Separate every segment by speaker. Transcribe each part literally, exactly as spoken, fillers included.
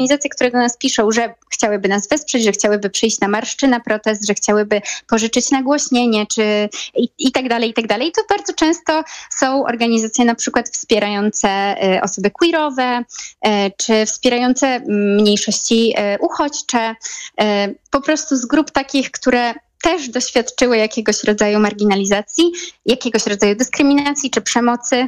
Speaker 1: organizacje, które do nas piszą, że chciałyby nas wesprzeć, że chciałyby przyjść na marsz czy na protest, że chciałyby pożyczyć nagłośnienie, czy i, i tak dalej, i tak dalej. To bardzo często są organizacje na przykład wspierające osoby queerowe, czy wspierające mniejszości uchodźcze, po prostu z grup takich, które też doświadczyły jakiegoś rodzaju marginalizacji, jakiegoś rodzaju dyskryminacji czy przemocy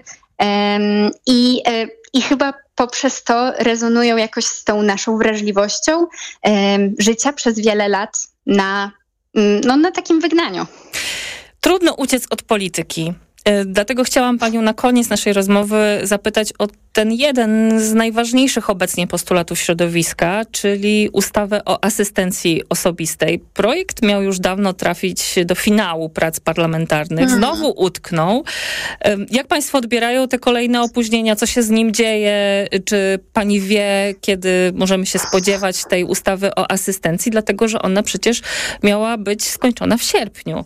Speaker 1: i, i chyba poprzez to rezonują jakoś z tą naszą wrażliwością życia przez wiele lat na, no, na takim wygnaniu.
Speaker 2: Trudno uciec od polityki. Dlatego chciałam panią na koniec naszej rozmowy zapytać o ten jeden z najważniejszych obecnie postulatów środowiska, czyli ustawę o asystencji osobistej. Projekt miał już dawno trafić do finału prac parlamentarnych. Znowu utknął. Jak państwo odbierają te kolejne opóźnienia? Co się z nim dzieje? Czy pani wie, kiedy możemy się spodziewać tej ustawy o asystencji? Dlatego, że ona przecież miała być skończona w sierpniu.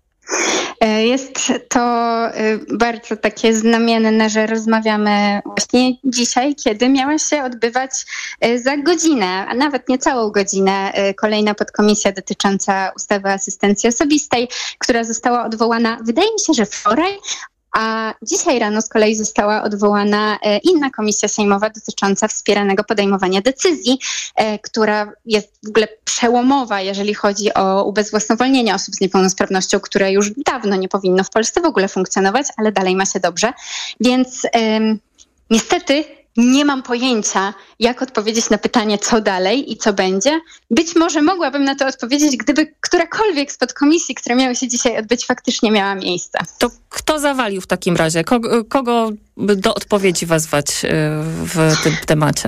Speaker 1: Jest to bardzo takie znamienne, że rozmawiamy właśnie dzisiaj, kiedy miała się odbywać za godzinę, a nawet nie całą godzinę, kolejna podkomisja dotycząca ustawy o asystencji osobistej, która została odwołana, wydaje mi się, że wczoraj, a dzisiaj rano z kolei została odwołana inna komisja sejmowa dotycząca wspieranego podejmowania decyzji, która jest w ogóle przełomowa, jeżeli chodzi o ubezwłasnowolnienie osób z niepełnosprawnością, które już dawno nie powinno w Polsce w ogóle funkcjonować, ale dalej ma się dobrze. Więc ym, niestety nie mam pojęcia, jak odpowiedzieć na pytanie, co dalej i co będzie. Być może mogłabym na to odpowiedzieć, gdyby którakolwiek z podkomisji, które miały się dzisiaj odbyć, faktycznie miała miejsce.
Speaker 2: To kto zawalił w takim razie? Kogo, kogo do odpowiedzi wezwać w tym temacie?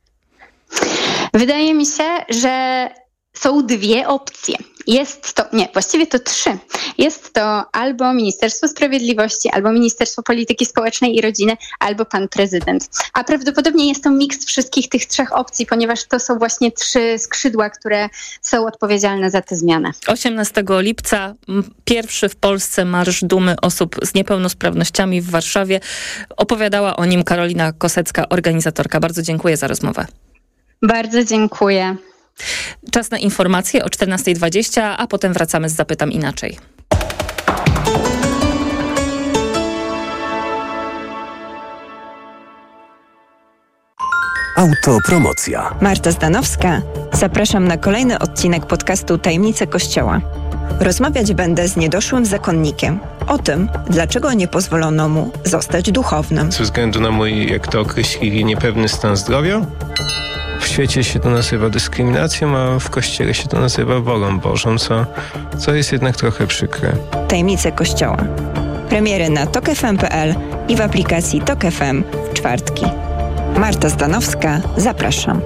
Speaker 1: Wydaje mi się, że są dwie opcje. Jest to, nie, właściwie to trzy. Jest to albo Ministerstwo Sprawiedliwości, albo Ministerstwo Polityki Społecznej i Rodziny, albo pan prezydent. A prawdopodobnie jest to miks wszystkich tych trzech opcji, ponieważ to są właśnie trzy skrzydła, które są odpowiedzialne za tę zmianę.
Speaker 2: osiemnastego lipca pierwszy w Polsce Marsz Dumy Osób z Niepełnosprawnościami w Warszawie. Opowiadała o nim Karolina Kosecka, organizatorka. Bardzo dziękuję za rozmowę.
Speaker 1: Bardzo dziękuję.
Speaker 2: Czas na informacje o czternasta dwadzieścia, a potem wracamy z Zapytam Inaczej.
Speaker 3: Autopromocja.
Speaker 4: Marta Zdanowska. Zapraszam na kolejny odcinek podcastu Tajemnice Kościoła. Rozmawiać będę z niedoszłym zakonnikiem o tym, dlaczego nie pozwolono mu zostać duchownym.
Speaker 5: Ze względu na mój, jak to określili, niepewny stan zdrowia. W świecie się to nazywa dyskryminacją, a w Kościele się to nazywa wolą Bożą, co, co jest jednak trochę przykre.
Speaker 4: Tajemnice Kościoła. Premiery na tok f m kropka p l i w aplikacji Tok F M w czwartki. Marta Zdanowska, zapraszam.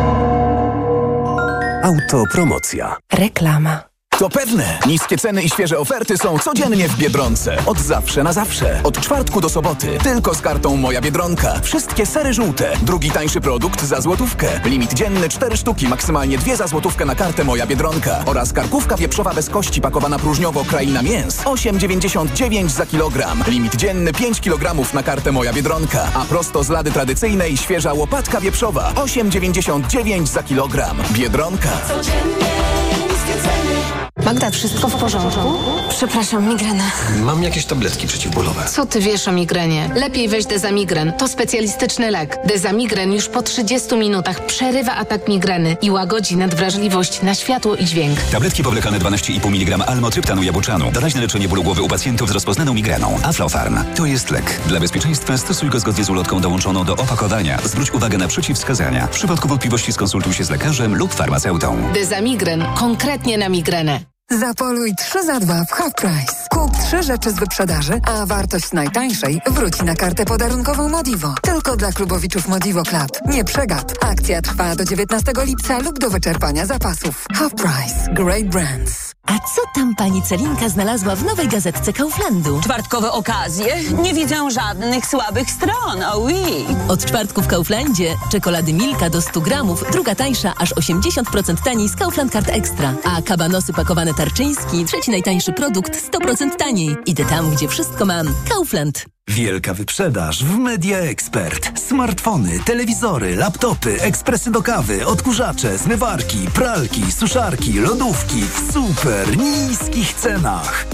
Speaker 3: Autopromocja.
Speaker 4: Reklama.
Speaker 6: To pewne. Niskie ceny i świeże oferty są codziennie w Biedronce. Od zawsze na zawsze. Od czwartku do soboty. Tylko z kartą Moja Biedronka. Wszystkie sery żółte. Drugi tańszy produkt za złotówkę. Limit dzienny cztery sztuki, maksymalnie dwie za złotówkę na kartę Moja Biedronka. Oraz karkówka wieprzowa bez kości pakowana próżniowo Kraina Mięs. osiem dziewięćdziesiąt dziewięć za kilogram. Limit dzienny pięć kilogramów na kartę Moja Biedronka. A prosto z lady tradycyjnej świeża łopatka wieprzowa. osiem dziewięćdziesiąt dziewięć za kilogram. Biedronka. Codziennie niskie ceny.
Speaker 7: Magda, wszystko w porządku?
Speaker 8: Przepraszam, migrena.
Speaker 9: Mam jakieś tabletki przeciwbólowe.
Speaker 7: Co ty wiesz o migrenie? Lepiej weź Dezamigren. To specjalistyczny lek. Dezamigren już po trzydziestu minutach przerywa atak migreny i łagodzi nadwrażliwość na światło i dźwięk.
Speaker 10: Tabletki powlekane dwanaście i pół miligrama almotryptanu jabłczanu. Doraźne leczenie bólu głowy u pacjentów z rozpoznaną migreną. Aflofarm. To jest lek. Dla bezpieczeństwa stosuj go zgodnie z ulotką dołączoną do opakowania. Zwróć uwagę na przeciwwskazania. W przypadku wątpliwości skonsultuj się z lekarzem lub farmaceutą.
Speaker 7: Dezamigren. Konkretnie na migrenę.
Speaker 11: Zapoluj trzy za dwa w Half Price. Kup trzy rzeczy z wyprzedaży, a wartość najtańszej wróci na kartę podarunkową Modivo. Tylko dla klubowiczów Modivo Club. Nie przegap. Akcja trwa do dziewiętnastego lipca lub do wyczerpania zapasów. Half Price. Great brands.
Speaker 12: A co tam pani Celinka znalazła w nowej gazetce Kauflandu?
Speaker 13: Czwartkowe okazje? Nie widzę żadnych słabych stron, oh oui.
Speaker 12: Od czwartku w Kauflandzie czekolady Milka do stu gramów, druga tańsza, aż osiemdziesiąt procent taniej z Kaufland Card Extra. A kabanosy pakowane Tarczyński, trzeci najtańszy produkt, sto procent taniej. Idę tam, gdzie wszystko mam. Kaufland.
Speaker 8: Wielka wyprzedaż w Media Expert. Smartfony, telewizory, laptopy, ekspresy do kawy, odkurzacze, zmywarki, pralki, suszarki, lodówki w super niskich cenach.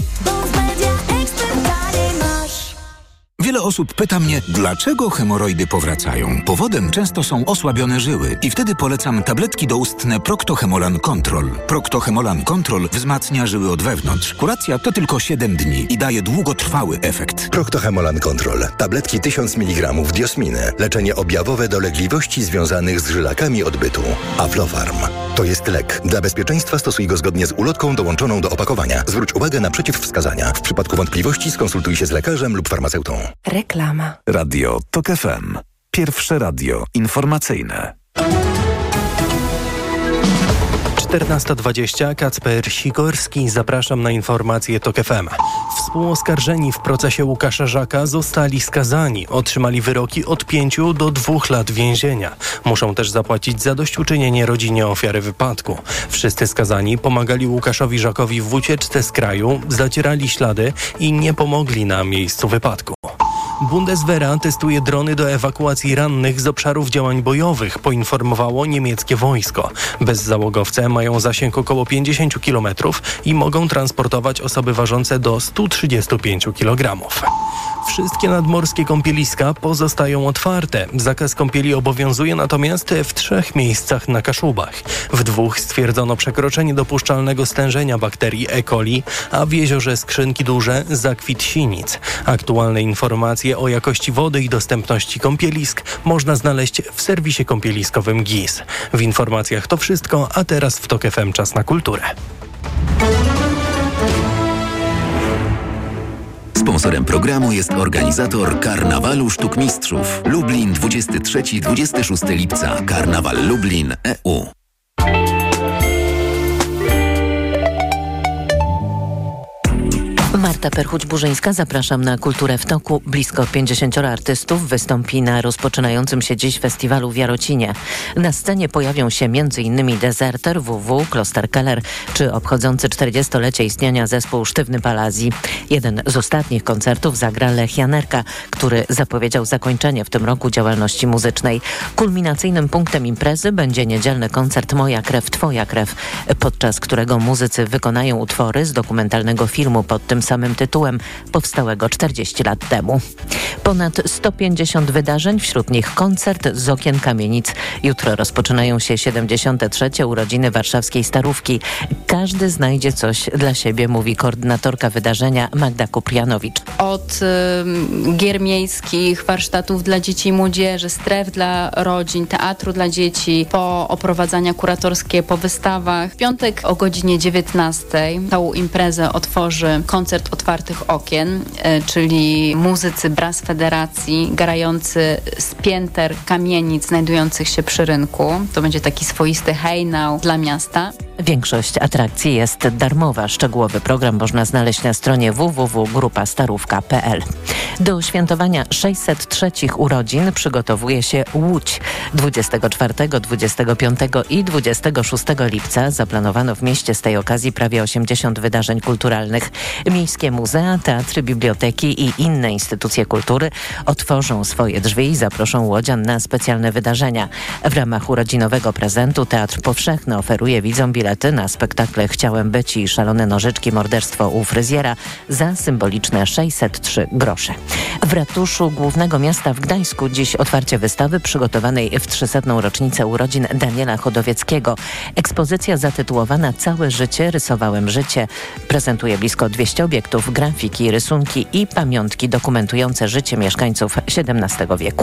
Speaker 14: Wiele osób pyta mnie, dlaczego hemoroidy powracają. Powodem często są osłabione żyły i wtedy polecam tabletki doustne Procto-Hemolan Control. Procto-Hemolan Control wzmacnia żyły od wewnątrz. Kuracja to tylko siedem dni i daje długotrwały efekt.
Speaker 15: Procto-Hemolan Control. Tabletki tysiąc miligramów diosminy. Leczenie objawowe dolegliwości związanych z żylakami odbytu. Aflofarm. To jest lek. Dla bezpieczeństwa stosuj go zgodnie z ulotką dołączoną do opakowania. Zwróć uwagę na przeciwwskazania. W przypadku wątpliwości skonsultuj się z lekarzem lub farmaceutą.
Speaker 4: Reklama.
Speaker 3: Radio TOK F M. Pierwsze radio informacyjne.
Speaker 16: czternasta dwadzieścia, Kacper Sikorski, zapraszam na informacje TOK F M. Współoskarżeni w procesie Łukasza Żaka zostali skazani. Otrzymali wyroki od pięciu do dwóch lat więzienia. Muszą też zapłacić zadośćuczynienie rodzinie ofiary wypadku. Wszyscy skazani pomagali Łukaszowi Żakowi w ucieczce z kraju, zacierali ślady i nie pomogli na miejscu wypadku. Bundeswehra testuje drony do ewakuacji rannych z obszarów działań bojowych, poinformowało niemieckie wojsko. Bezzałogowce mają zasięg około pięćdziesiąt kilometrów i mogą transportować osoby ważące do sto trzydzieści pięć kilogramów. Wszystkie nadmorskie kąpieliska pozostają otwarte. Zakaz kąpieli obowiązuje natomiast w trzech miejscach na Kaszubach. W dwóch stwierdzono przekroczenie dopuszczalnego stężenia bakterii E. coli, a w jeziorze Skrzynki Duże zakwit sinic. Aktualne informacje o jakości wody i dostępności kąpielisk można znaleźć w serwisie kąpieliskowym G I S. W informacjach to wszystko, a teraz w TOK F M czas na kulturę.
Speaker 17: Sponsorem programu jest organizator Karnawalu Sztuk Mistrzów. Lublin dwudziestego trzeciego do dwudziestego szóstego lipca. Karnawal Lublin E U.
Speaker 18: Marta Perchuć-Burzyńska, zapraszam na Kulturę w toku. Blisko pięćdziesięcioro artystów wystąpi na rozpoczynającym się dziś festiwalu w Jarocinie. Na scenie pojawią się m.in. Deserter, W W, Kloster Keller czy obchodzący czterdziestolecie istnienia zespół Sztywny Palazzi. Jeden z ostatnich koncertów zagra Lech Janerka, który zapowiedział zakończenie w tym roku działalności muzycznej. Kulminacyjnym punktem imprezy będzie niedzielny koncert Moja krew, twoja krew, podczas którego muzycy wykonają utwory z dokumentalnego filmu pod tym samym tytułem, powstałego czterdzieści lat temu. Ponad sto pięćdziesiąt wydarzeń, wśród nich koncert z okien kamienic. Jutro rozpoczynają się siedemdziesiąte trzecie urodziny warszawskiej Starówki. Każdy znajdzie coś dla siebie, mówi koordynatorka wydarzenia Magda Kuprianowicz.
Speaker 19: Od y, gier miejskich, warsztatów dla dzieci i młodzieży, stref dla rodzin, teatru dla dzieci, po oprowadzania kuratorskie, po wystawach. W piątek o godzinie dziewiętnastej całą imprezę otworzy koncert otwartych okien, y, czyli muzycy Brass Federacji grający z pięter kamienic znajdujących się przy rynku. To będzie taki swoisty hejnał dla miasta.
Speaker 18: Większość atrakcji jest darmowa. Szczegółowy program można znaleźć na stronie w w w kropka grupa starówka kropka p l. Do świętowania sześćset trzecich urodzin przygotowuje się Łódź. dwudziestego czwartego, dwudziestego piątego i dwudziestego szóstego lipca zaplanowano w mieście z tej okazji prawie osiemdziesiąt wydarzeń kulturalnych. Miejskie muzea, teatry, biblioteki i inne instytucje kultury otworzą swoje drzwi i zaproszą łodzian na specjalne wydarzenia. W ramach urodzinowego prezentu Teatr Powszechny oferuje widzom bilety na spektakle Chciałem być i Szalone nożyczki, morderstwo u fryzjera za symboliczne sześćset trzy grosze. W ratuszu głównego miasta w Gdańsku dziś otwarcie wystawy przygotowanej w trzysetną rocznicę urodzin Daniela Chodowieckiego. Ekspozycja zatytułowana Całe życie rysowałem życie prezentuje blisko dwieście obiektów, grafiki, rysunki i pamiątki dokumentujące życie mieszkańców siedemnastego wieku.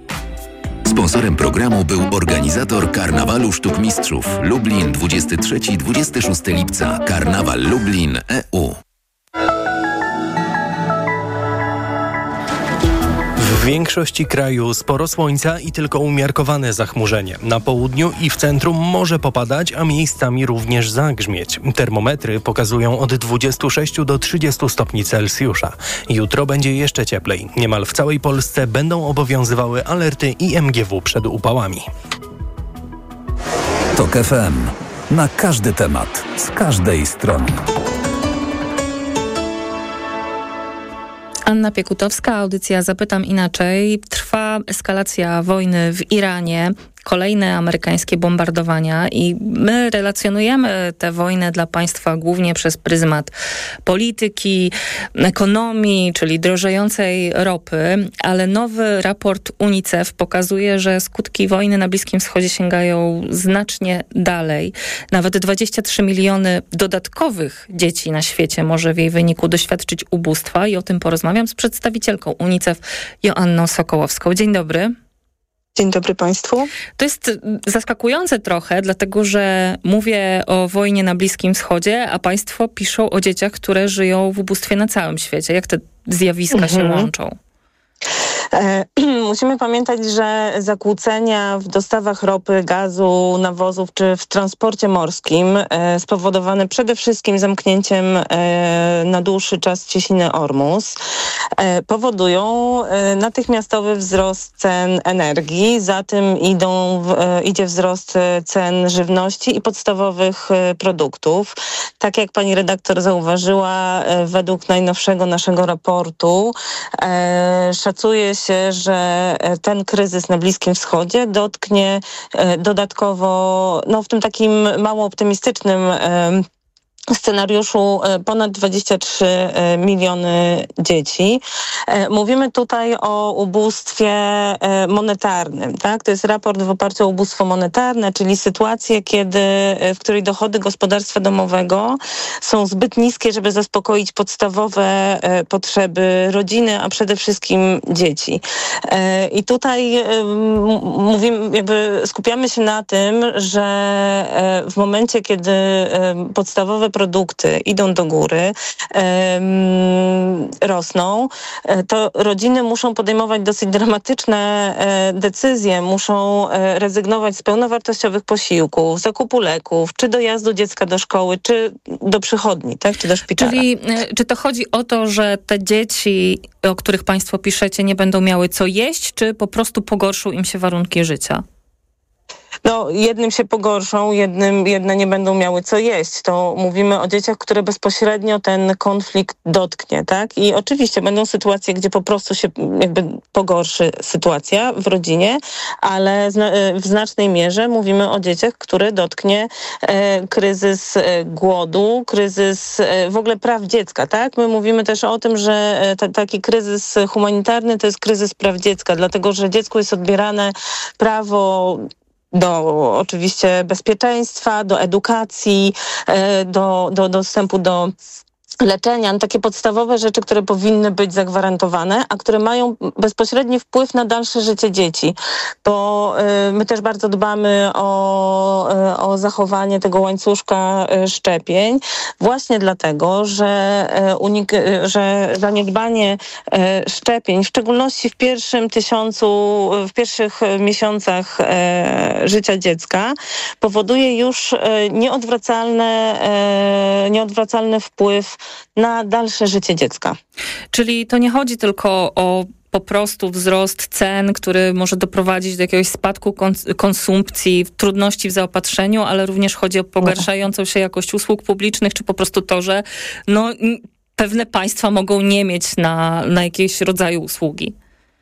Speaker 17: Sponsorem programu był organizator Karnawalu Sztuk Mistrzów. Lublin dwudziestego trzeciego do dwudziestego szóstego lipca. Karnawal Lublin E U.
Speaker 16: W większości kraju sporo słońca i tylko umiarkowane zachmurzenie. Na południu i w centrum może popadać, a miejscami również zagrzmieć. Termometry pokazują od dwudziestu sześciu do trzydziestu stopni Celsjusza. Jutro będzie jeszcze cieplej. Niemal w całej Polsce będą obowiązywały alerty I M G W przed upałami.
Speaker 3: TOK F M. Na każdy temat, z każdej strony.
Speaker 2: Anna Piekutowska, audycja Zapytam Inaczej. Trwa eskalacja wojny w Iranie, kolejne amerykańskie bombardowania i my relacjonujemy tę wojnę dla państwa głównie przez pryzmat polityki, ekonomii, czyli drożejącej ropy, ale nowy raport UNICEF pokazuje, że skutki wojny na Bliskim Wschodzie sięgają znacznie dalej. Nawet dwadzieścia trzy miliony dodatkowych dzieci na świecie może w jej wyniku doświadczyć ubóstwa i o tym porozmawiam z przedstawicielką UNICEF Joanną Sokołowską. Dzień dobry.
Speaker 20: Dzień dobry Państwu.
Speaker 2: To jest zaskakujące trochę, dlatego że mówię o wojnie na Bliskim Wschodzie, a Państwo piszą o dzieciach, które żyją w ubóstwie na całym świecie. Jak te zjawiska mhm. się łączą?
Speaker 20: E, musimy pamiętać, że zakłócenia w dostawach ropy, gazu, nawozów czy w transporcie morskim e, spowodowane przede wszystkim zamknięciem e, na dłuższy czas cieśniny Ormus e, powodują e, natychmiastowy wzrost cen energii, za tym idą, e, idzie wzrost cen żywności i podstawowych e, produktów. Tak jak pani redaktor zauważyła, e, według najnowszego naszego raportu e, szacuje się, że ten kryzys na Bliskim Wschodzie dotknie dodatkowo, no w tym takim mało optymistycznym scenariuszu ponad dwadzieścia trzy miliony dzieci. Mówimy tutaj o ubóstwie monetarnym, tak? To jest raport w oparciu o ubóstwo monetarne, czyli sytuację, kiedy, w której dochody gospodarstwa domowego są zbyt niskie, żeby zaspokoić podstawowe potrzeby rodziny, a przede wszystkim dzieci. I tutaj mówimy, jakby skupiamy się na tym, że w momencie, kiedy podstawowe produkty idą do góry, um, rosną, to rodziny muszą podejmować dosyć dramatyczne e, decyzje, muszą e, rezygnować z pełnowartościowych posiłków, zakupu leków, czy dojazdu dziecka do szkoły, czy do przychodni, tak, czy do szpitala.
Speaker 2: Czyli e, czy to chodzi o to, że te dzieci, o których Państwo piszecie, nie będą miały co jeść, czy po prostu pogorszą im się warunki życia?
Speaker 20: No, jednym się pogorszą, jednym, jedne nie będą miały co jeść. To mówimy o dzieciach, które bezpośrednio ten konflikt dotknie, tak? I oczywiście będą sytuacje, gdzie po prostu się jakby pogorszy sytuacja w rodzinie, ale zna- w znacznej mierze mówimy o dzieciach, które dotknie e, kryzys e, głodu, kryzys e, w ogóle praw dziecka, tak? My mówimy też o tym, że e, t- taki kryzys humanitarny to jest kryzys praw dziecka, dlatego że dziecku jest odbierane prawo do oczywiście bezpieczeństwa, do edukacji, do, do dostępu do leczenia, no takie podstawowe rzeczy, które powinny być zagwarantowane, a które mają bezpośredni wpływ na dalsze życie dzieci, bo y, my też bardzo dbamy o, y, o zachowanie tego łańcuszka y, szczepień, właśnie dlatego, że, y, unik- y, że zaniedbanie y, szczepień, w szczególności w pierwszym tysiącu, w pierwszych miesiącach y, życia dziecka, powoduje już y, nieodwracalne, y, nieodwracalny wpływ na dalsze życie dziecka.
Speaker 2: Czyli to nie chodzi tylko o po prostu wzrost cen, który może doprowadzić do jakiegoś spadku kons- konsumpcji, trudności w zaopatrzeniu, ale również chodzi o pogarszającą się jakość usług publicznych, czy po prostu to, że no, pewne państwa mogą nie mieć na, na jakiegoś rodzaju usługi.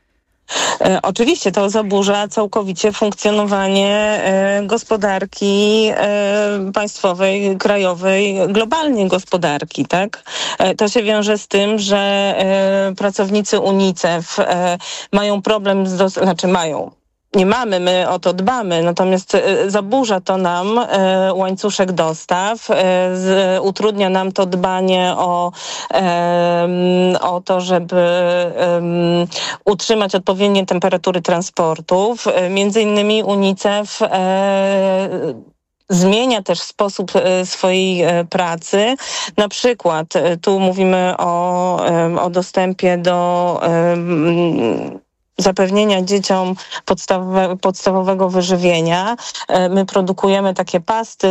Speaker 20: E, oczywiście to zaburza całkowicie funkcjonowanie e, gospodarki e, państwowej, krajowej, globalnie gospodarki, tak? E, to się wiąże z tym, że e, pracownicy UNICEF e, mają problem z, dos- znaczy mają, nie mamy, my o to dbamy, natomiast e, zaburza to nam e, łańcuszek dostaw, e, z, utrudnia nam to dbanie o, e, o to, żeby e, utrzymać odpowiednie temperatury transportów. E, między innymi UNICEF e, zmienia też sposób e, swojej e, pracy. Na przykład e, tu mówimy o, e, o dostępie do e, zapewnienia dzieciom podstawowe, podstawowego wyżywienia. My produkujemy takie pasty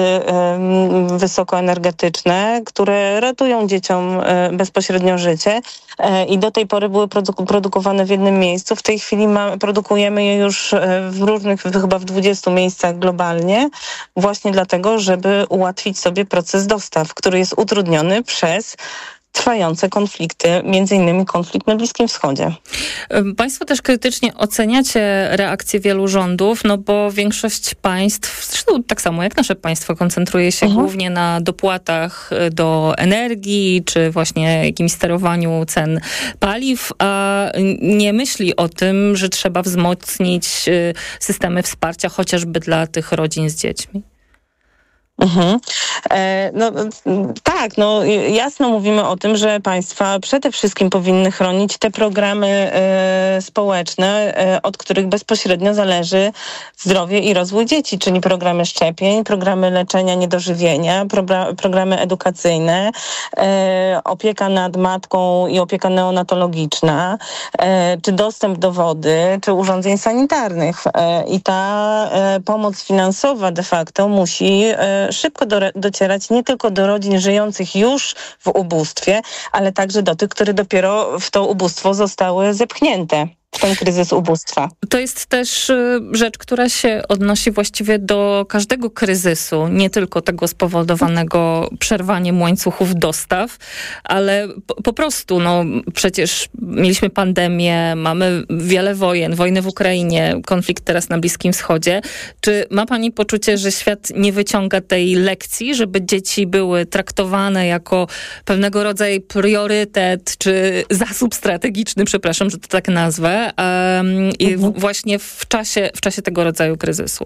Speaker 20: wysokoenergetyczne, które ratują dzieciom bezpośrednio życie i do tej pory były produ- produkowane w jednym miejscu. W tej chwili ma, produkujemy je już w różnych, chyba w dwudziestu miejscach globalnie, właśnie dlatego, żeby ułatwić sobie proces dostaw, który jest utrudniony przez trwające konflikty, między innymi konflikt na Bliskim Wschodzie.
Speaker 2: Państwo też krytycznie oceniacie reakcję wielu rządów, no bo większość państw, zresztą tak samo jak nasze państwo, koncentruje się mhm. głównie na dopłatach do energii, czy właśnie jakimś sterowaniu cen paliw, a nie myśli o tym, że trzeba wzmocnić systemy wsparcia chociażby dla tych rodzin z dziećmi.
Speaker 20: Mhm. E, no tak, no jasno mówimy o tym, że państwa przede wszystkim powinny chronić te programy e, społeczne, e, od których bezpośrednio zależy zdrowie i rozwój dzieci, czyli programy szczepień, programy leczenia niedożywienia, progra- programy edukacyjne, e, opieka nad matką i opieka neonatologiczna, e, czy dostęp do wody, czy urządzeń sanitarnych. E, I ta e, pomoc finansowa de facto musi e, szybko do, docierać nie tylko do rodzin żyjących już w ubóstwie, ale także do tych, które dopiero w to ubóstwo zostały zepchnięte. W ten kryzys ubóstwa.
Speaker 2: To jest też rzecz, która się odnosi właściwie do każdego kryzysu, nie tylko tego spowodowanego przerwaniem łańcuchów dostaw, ale po, po prostu, no przecież mieliśmy pandemię, mamy wiele wojen, wojny w Ukrainie, konflikt teraz na Bliskim Wschodzie. Czy ma pani poczucie, że świat nie wyciąga tej lekcji, żeby dzieci były traktowane jako pewnego rodzaju priorytet, czy zasób strategiczny, przepraszam, że to tak nazwę, Um, i w, właśnie w czasie, w czasie tego rodzaju kryzysu?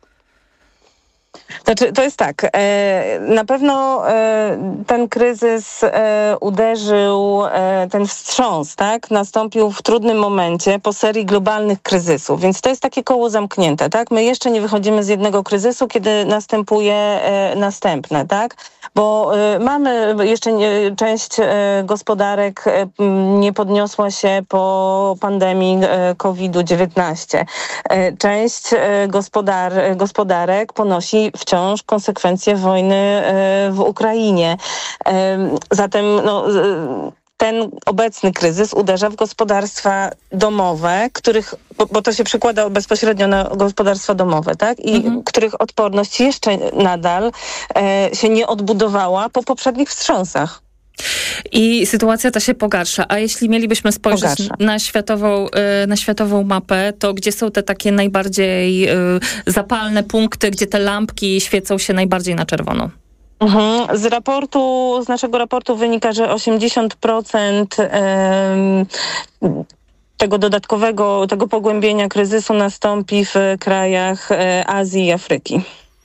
Speaker 20: Znaczy, to jest tak, e, na pewno e, ten kryzys e, uderzył, e, ten wstrząs, tak, nastąpił w trudnym momencie po serii globalnych kryzysów, więc to jest takie koło zamknięte, tak, my jeszcze nie wychodzimy z jednego kryzysu, kiedy następuje e, następne, tak, bo e, mamy jeszcze nie, część e, gospodarek e, nie podniosła się po pandemii e, kowid dziewiętnaście. E, część e, gospodar, gospodarek ponosi wciąż konsekwencje wojny w Ukrainie. Zatem no, ten obecny kryzys uderza w gospodarstwa domowe, których, bo, bo to się przekłada bezpośrednio na gospodarstwa domowe, tak? I mhm. których odporność jeszcze nadal e, się nie odbudowała po poprzednich wstrząsach.
Speaker 2: I sytuacja ta się pogarsza. A jeśli mielibyśmy spojrzeć na światową, na światową mapę, to gdzie są te takie najbardziej zapalne punkty, gdzie te lampki świecą się najbardziej na czerwono?
Speaker 20: Mhm. Z raportu, z naszego raportu wynika, że osiemdziesiąt procent um, tego dodatkowego, tego pogłębienia kryzysu nastąpi w krajach Azji i Afryki.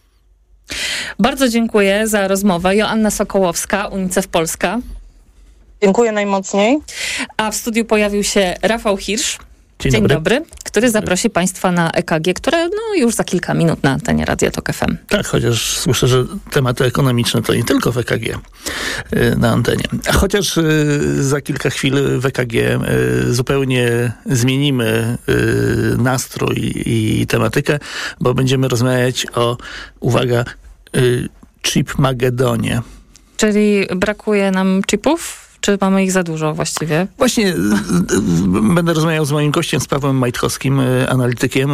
Speaker 2: Bardzo dziękuję za rozmowę. Joanna Sokołowska, UNICEF Polska.
Speaker 20: Dziękuję najmocniej.
Speaker 2: A w studiu pojawił się Rafał Hirsch.
Speaker 21: Dzień,
Speaker 2: Dzień
Speaker 21: dobry.
Speaker 2: dobry, który zaprosi Państwa na E K G, które no, już za kilka minut na antenie Radia Tok F M.
Speaker 21: Tak, chociaż słyszę, że tematy ekonomiczne to nie tylko w E K G na antenie. Chociaż za kilka chwil w E K G zupełnie zmienimy nastrój i tematykę, bo będziemy rozmawiać o, uwaga, chipmagedonie.
Speaker 2: Czyli brakuje nam chipów? Czy mamy ich za dużo właściwie?
Speaker 21: Właśnie będę rozmawiał z moim gościem, z Pawłem Majtkowskim, analitykiem,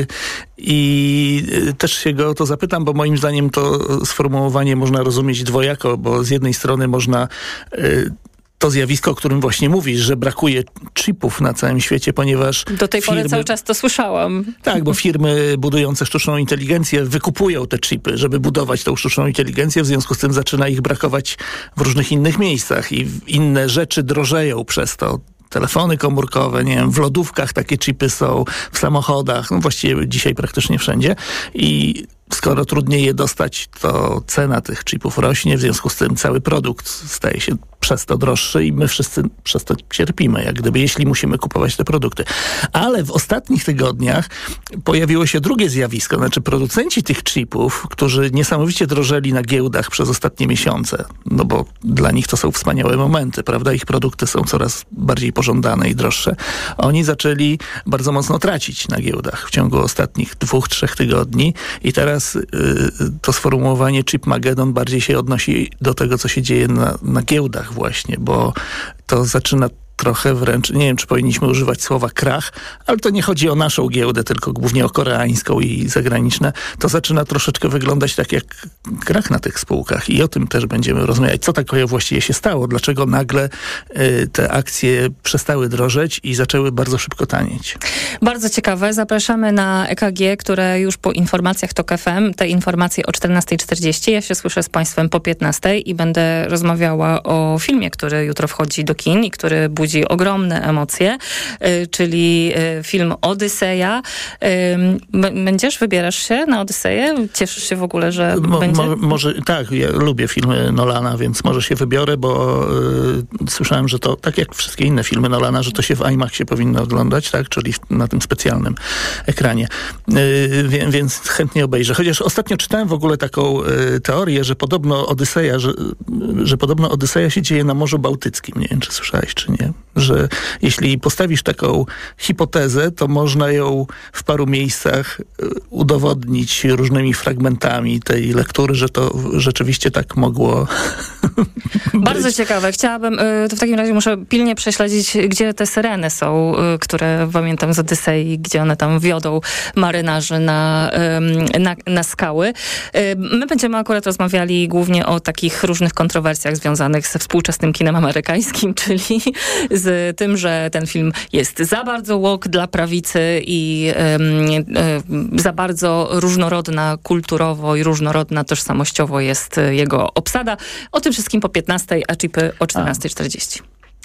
Speaker 21: i też się go o to zapytam, bo moim zdaniem to sformułowanie można rozumieć dwojako, bo z jednej strony można to zjawisko, o którym właśnie mówisz, że brakuje chipów na całym świecie, ponieważ
Speaker 2: do tej
Speaker 21: firmy,
Speaker 2: pory cały czas to słyszałam.
Speaker 21: Tak, bo firmy budujące sztuczną inteligencję wykupują te chipy, żeby budować tą sztuczną inteligencję, w związku z tym zaczyna ich brakować w różnych innych miejscach i inne rzeczy drożeją przez to. Telefony komórkowe, nie wiem, w lodówkach takie chipy są, w samochodach, no właściwie dzisiaj praktycznie wszędzie. I skoro trudniej je dostać, to cena tych chipów rośnie, w związku z tym cały produkt staje się przez to droższy i my wszyscy przez to cierpimy, jak gdyby, jeśli musimy kupować te produkty. Ale w ostatnich tygodniach pojawiło się drugie zjawisko, znaczy producenci tych chipów, którzy niesamowicie drożeli na giełdach przez ostatnie miesiące, no bo dla nich to są wspaniałe momenty, prawda? Ich produkty są coraz bardziej pożądane i droższe. Oni zaczęli bardzo mocno tracić na giełdach w ciągu ostatnich dwóch, trzech tygodni i teraz y, to sformułowanie chipmagedon bardziej się odnosi do tego, co się dzieje na, na giełdach właśnie, bo to zaczyna trochę wręcz, nie wiem, czy powinniśmy używać słowa krach, ale to nie chodzi o naszą giełdę, tylko głównie o koreańską i zagraniczne. To zaczyna troszeczkę wyglądać tak jak krach na tych spółkach i o tym też będziemy rozmawiać. Co takiego właściwie się stało? Dlaczego nagle y, te akcje przestały drożeć i zaczęły bardzo szybko tanieć?
Speaker 2: Bardzo ciekawe. Zapraszamy na E K G, które już po informacjach TOK F M, te informacje o czternasta czterdzieści. Ja się słyszę z Państwem po piętnastej i będę rozmawiała o filmie, który jutro wchodzi do kin i który budzi ogromne emocje, y, czyli y, film Odyseja. Y, będziesz? Wybierasz się na Odyseję? Cieszysz się w ogóle, że
Speaker 21: Mo,
Speaker 2: będzie?
Speaker 21: Mo, może, tak, ja lubię filmy Nolana, więc może się wybiorę, bo y, słyszałem, że to, tak jak wszystkie inne filmy Nolana, że to się w IMAXie powinno oglądać, tak, czyli na tym specjalnym ekranie. Y, wie, więc chętnie obejrzę. Chociaż ostatnio czytałem w ogóle taką y, teorię, że podobno Odyseja, że, że podobno Odyseja się dzieje na Morzu Bałtyckim. Nie wiem, czy słyszałeś, czy nie. Że jeśli postawisz taką hipotezę, to można ją w paru miejscach udowodnić różnymi fragmentami tej lektury, że to rzeczywiście tak mogło
Speaker 2: Bardzo
Speaker 21: być.
Speaker 2: ciekawe. Chciałabym, to w takim razie muszę pilnie prześledzić, gdzie te syreny są, które pamiętam z Odysei, gdzie one tam wiodą marynarzy na, na, na skały. My będziemy akurat rozmawiali głównie o takich różnych kontrowersjach związanych ze współczesnym kinem amerykańskim, czyli z tym, że ten film jest za bardzo woke dla prawicy i um, za bardzo różnorodna kulturowo i różnorodna tożsamościowo jest jego obsada. O tym wszystkim po piętnastej, a chipy o czternasta czterdzieści.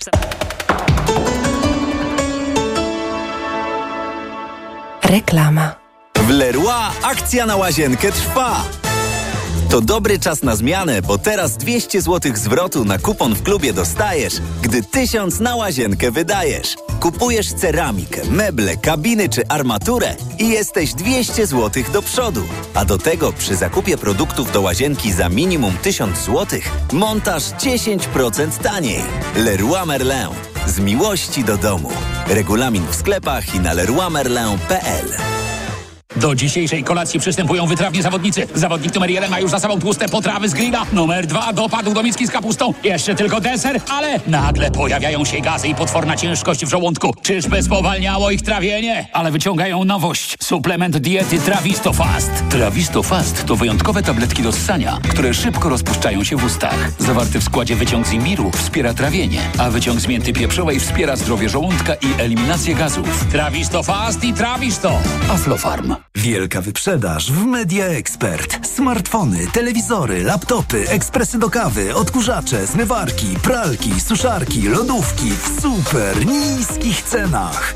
Speaker 1: Reklama.
Speaker 22: W Leroy akcja na łazienkę trwa. To dobry czas na zmianę, bo teraz dwieście złotych zwrotu na kupon w klubie dostajesz, gdy tysiąc na łazienkę wydajesz. Kupujesz ceramikę, meble, kabiny czy armaturę i jesteś dwieście złotych do przodu. A do tego przy zakupie produktów do łazienki za minimum tysiąc złotych montaż dziesięć procent taniej. Leroy Merlin. Z miłości do domu. Regulamin w sklepach i na leroy merlin kropka p l.
Speaker 23: Do dzisiejszej kolacji przystępują wytrawni zawodnicy. Zawodnik numer jeden ma już za sobą tłuste potrawy z grilla. Numer dwa dopadł do miski z kapustą. Jeszcze tylko deser, ale nagle pojawiają się gazy i potworna ciężkość w żołądku. Czyżby spowalniało ich trawienie? Ale wyciągają nowość. Suplement diety Trawisto Fast. Trawisto Fast to wyjątkowe tabletki do ssania, które szybko rozpuszczają się w ustach. Zawarty w składzie wyciąg z imbiru wspiera trawienie, a wyciąg z mięty pieprzowej wspiera zdrowie żołądka i eliminację gazów. Trawisto Fast i Trawisto. Aflofarm.
Speaker 8: Wielka wyprzedaż w Media Expert. Smartfony, telewizory, laptopy, ekspresy do kawy, odkurzacze, zmywarki, pralki, suszarki, lodówki w super niskich cenach.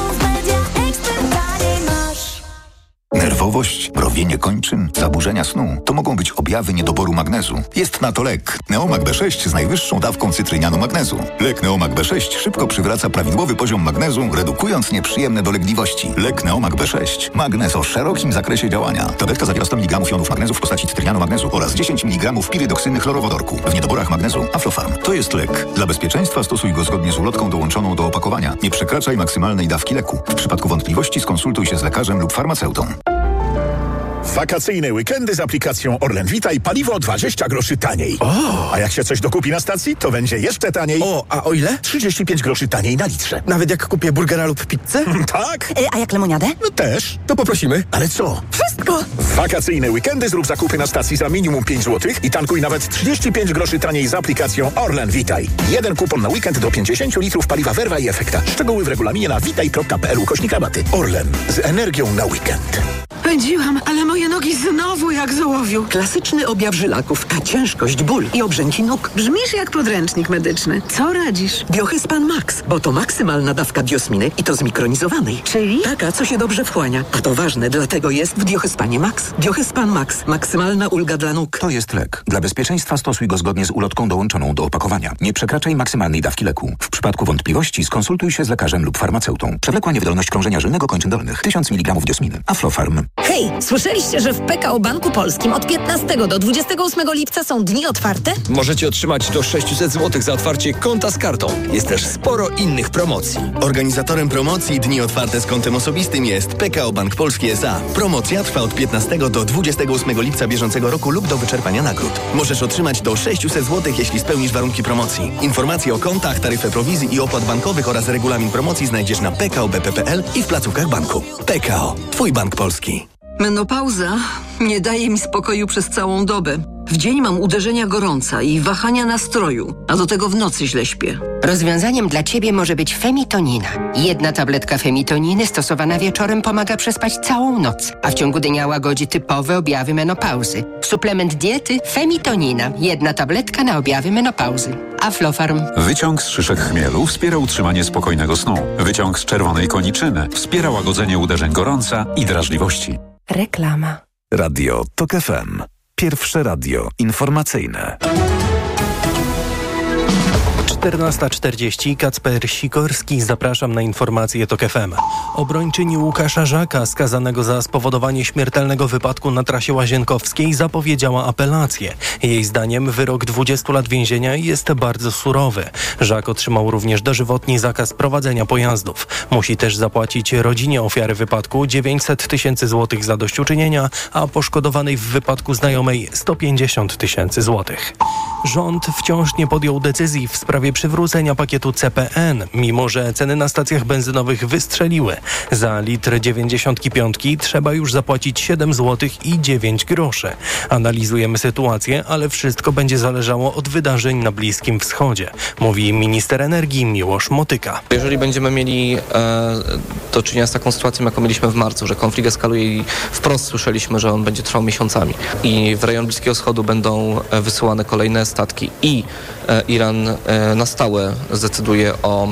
Speaker 14: Nerwowość, mrowienie kończyn, zaburzenia snu to mogą być objawy niedoboru magnezu. Jest na to lek. Neomag B sześć z najwyższą dawką cytrynianu magnezu. Lek Neomag B sześć szybko przywraca prawidłowy poziom magnezu, redukując nieprzyjemne dolegliwości. Lek Neomag B sześć. Magnez o szerokim zakresie działania. Tabletka zawiera sto miligramów jonów magnezu w postaci cytrynianu magnezu oraz dziesięć miligramów pirydoksyny chlorowodorku. W niedoborach magnezu Aflofarm. To jest lek. Dla bezpieczeństwa stosuj go zgodnie z ulotką dołączoną do opakowania. Nie przekraczaj maksymalnej dawki leku. W przypadku wątpliwości skonsultuj się z lekarzem lub farmaceutą.
Speaker 24: Wakacyjne weekendy z aplikacją Orlen Vita i paliwo dwadzieścia groszy taniej. O! A jak się coś dokupi na stacji, to będzie jeszcze taniej.
Speaker 25: O, a o ile?
Speaker 24: trzydzieści pięć groszy taniej na litrze.
Speaker 25: Nawet jak kupię burgera lub pizzę?
Speaker 24: Tak.
Speaker 25: E, a jak lemoniadę?
Speaker 24: No też.
Speaker 25: To poprosimy.
Speaker 24: Ale co?
Speaker 25: Wszystko!
Speaker 24: W wakacyjne weekendy zrób zakupy na stacji za minimum pięć złotych i tankuj nawet trzydzieści pięć groszy taniej z aplikacją Orlen Vitaj. Jeden kupon na weekend do pięćdziesiąt litrów paliwa Verva i Efekta. Szczegóły w regulaminie na witaj kropka p l ukośnik rabaty. Orlen. Z energią na weekend.
Speaker 26: Pędziłam, ale moje nogi znowu jak z ołowiu.
Speaker 27: Klasyczny objaw żylaków, a ciężkość, ból i obrzęki nóg.
Speaker 26: Brzmisz jak podręcznik medyczny. Co radzisz?
Speaker 27: Biohyspan Max, bo to maksymalna dawka diosminy i to zmikronizowanej.
Speaker 26: Czyli?
Speaker 27: Taka, co się dobrze wchłania. A to ważne, dlatego jest w Biohyspanie Max. Biohyspan Max. Maksymalna ulga dla nóg.
Speaker 14: To jest lek. Dla bezpieczeństwa stosuj go zgodnie z ulotką dołączoną do opakowania. Nie przekraczaj maksymalnej dawki leku. W przypadku wątpliwości skonsultuj się z lekarzem lub farmaceutą. Przewlekła niewydolność krążenia żylnego kończyn dolnych. tysiąc miligramów diosminy. Aflofarm.
Speaker 1: Hej, słyszeliście, że w P K O Banku Polskim od piętnastego do dwudziestego ósmego lipca są dni otwarte?
Speaker 5: Możecie otrzymać do sześćset złotych za otwarcie konta z kartą. Jest też sporo innych promocji.
Speaker 6: Organizatorem promocji Dni Otwarte z kontem osobistym jest P K O Bank Polski S A. Promocja trwa od piętnastego do dwudziestego ósmego lipca bieżącego roku lub do wyczerpania nagród. Możesz otrzymać do sześćset złotych, jeśli spełnisz warunki promocji. Informacje o kontach, taryfę prowizji i opłat bankowych oraz regulamin promocji znajdziesz na p k o b p kropka p l i w placówkach banku. P K O. Twój bank polski.
Speaker 27: Menopauza nie daje mi spokoju przez całą dobę. W dzień mam uderzenia gorąca i wahania nastroju, a do tego w nocy źle śpię.
Speaker 7: Rozwiązaniem dla Ciebie może być Femitonina. Jedna tabletka Femitoniny stosowana wieczorem pomaga przespać całą noc, a w ciągu dnia łagodzi typowe objawy menopauzy. Suplement diety Femitonina. Jedna tabletka na objawy menopauzy. Aflofarm.
Speaker 9: Wyciąg z szyszek chmielu wspiera utrzymanie spokojnego snu. Wyciąg z czerwonej koniczyny wspiera łagodzenie uderzeń gorąca i drażliwości.
Speaker 18: Reklama.
Speaker 3: Radio TOK F M. Pierwsze radio informacyjne.
Speaker 16: czternasta czterdzieści. Kacper Sikorski. Zapraszam na informacje TOK F M. Obrończyni Łukasza Żaka, skazanego za spowodowanie śmiertelnego wypadku na trasie łazienkowskiej, zapowiedziała apelację. Jej zdaniem wyrok dwudziestu lat więzienia jest bardzo surowy. Żak otrzymał również dożywotni zakaz prowadzenia pojazdów. Musi też zapłacić rodzinie ofiary wypadku dziewięćset tysięcy złotych zadośćuczynienia, a poszkodowanej w wypadku znajomej sto pięćdziesiąt tysięcy złotych. Rząd wciąż nie podjął decyzji w sprawie przywrócenia pakietu C P N, mimo że ceny na stacjach benzynowych wystrzeliły. Za litr dziewięćdziesiątki piątki trzeba już zapłacić siedem złotych i dziewięć groszy. Analizujemy sytuację, ale wszystko będzie zależało od wydarzeń na Bliskim Wschodzie, mówi minister energii Miłosz Motyka.
Speaker 10: Jeżeli będziemy mieli e, do czynienia z taką sytuacją, jaką mieliśmy w marcu, że konflikt eskaluje i wprost słyszeliśmy, że on będzie trwał miesiącami i w rejon Bliskiego Wschodu będą wysyłane kolejne statki i e, Iran e, na stałe zdecyduje o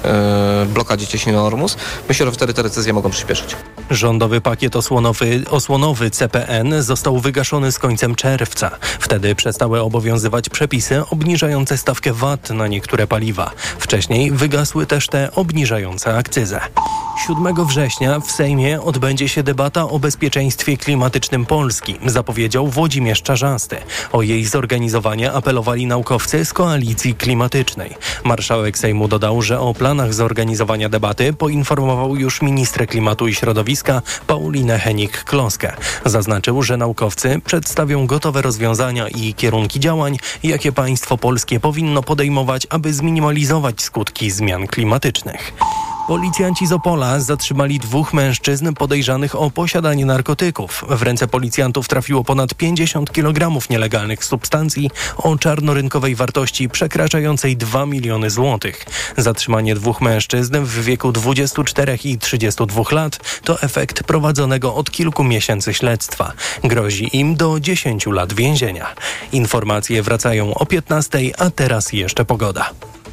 Speaker 10: e, blokadzie cieśniny Ormus, myślę, że wtedy te decyzje mogą przyspieszyć.
Speaker 16: Rządowy pakiet osłonowy, osłonowy C P N został wygaszony z końcem czerwca. Wtedy przestały obowiązywać przepisy obniżające stawkę V A T na niektóre paliwa. Wcześniej wygasły też te obniżające akcyzę. siódmego września w Sejmie odbędzie się debata o bezpieczeństwie klimatycznym Polski, zapowiedział Włodzimierz Czarzasty. O jej zorganizowanie apelowali naukowcy z Koalicji Klimatycznej. Marszałek Sejmu dodał, że o planach zorganizowania debaty poinformował już ministrę klimatu i środowiska Paulinę Henik-Kloskę. Zaznaczył, że naukowcy przedstawią gotowe rozwiązania i kierunki działań, jakie państwo polskie powinno podejmować, aby zminimalizować skutki zmian klimatycznych. Policjanci z Opola zatrzymali dwóch mężczyzn podejrzanych o posiadanie narkotyków. W ręce policjantów trafiło ponad pięćdziesiąt kilogramów nielegalnych substancji o czarnorynkowej wartości przekraczającej dwa miliony złotych. Zatrzymanie dwóch mężczyzn w wieku dwudziestu czterech i trzydziestu dwóch lat to efekt prowadzonego od kilku miesięcy śledztwa. Grozi im do dziesięciu lat więzienia. Informacje wracają o piętnastej, a teraz jeszcze pogoda.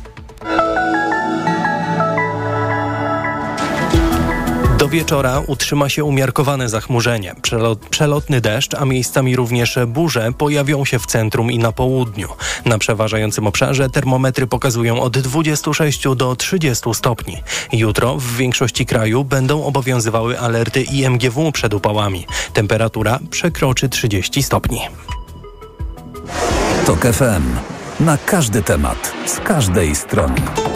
Speaker 16: Do wieczora utrzyma się umiarkowane zachmurzenie. Przelot, przelotny deszcz, a miejscami również burze pojawią się w centrum i na południu. Na przeważającym obszarze termometry pokazują od dwudziestu sześciu do trzydziestu stopni. Jutro w większości kraju będą obowiązywały alerty I M G W przed upałami. Temperatura przekroczy trzydzieści stopni.
Speaker 3: TOK F M. Na każdy temat, z każdej strony.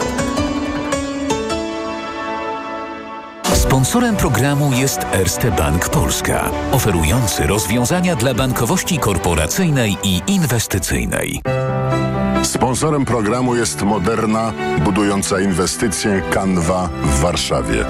Speaker 17: Sponsorem programu jest Erste Bank Polska, oferujący rozwiązania dla bankowości korporacyjnej i inwestycyjnej.
Speaker 11: Sponsorem programu jest Moderna, budująca inwestycje Canva w Warszawie.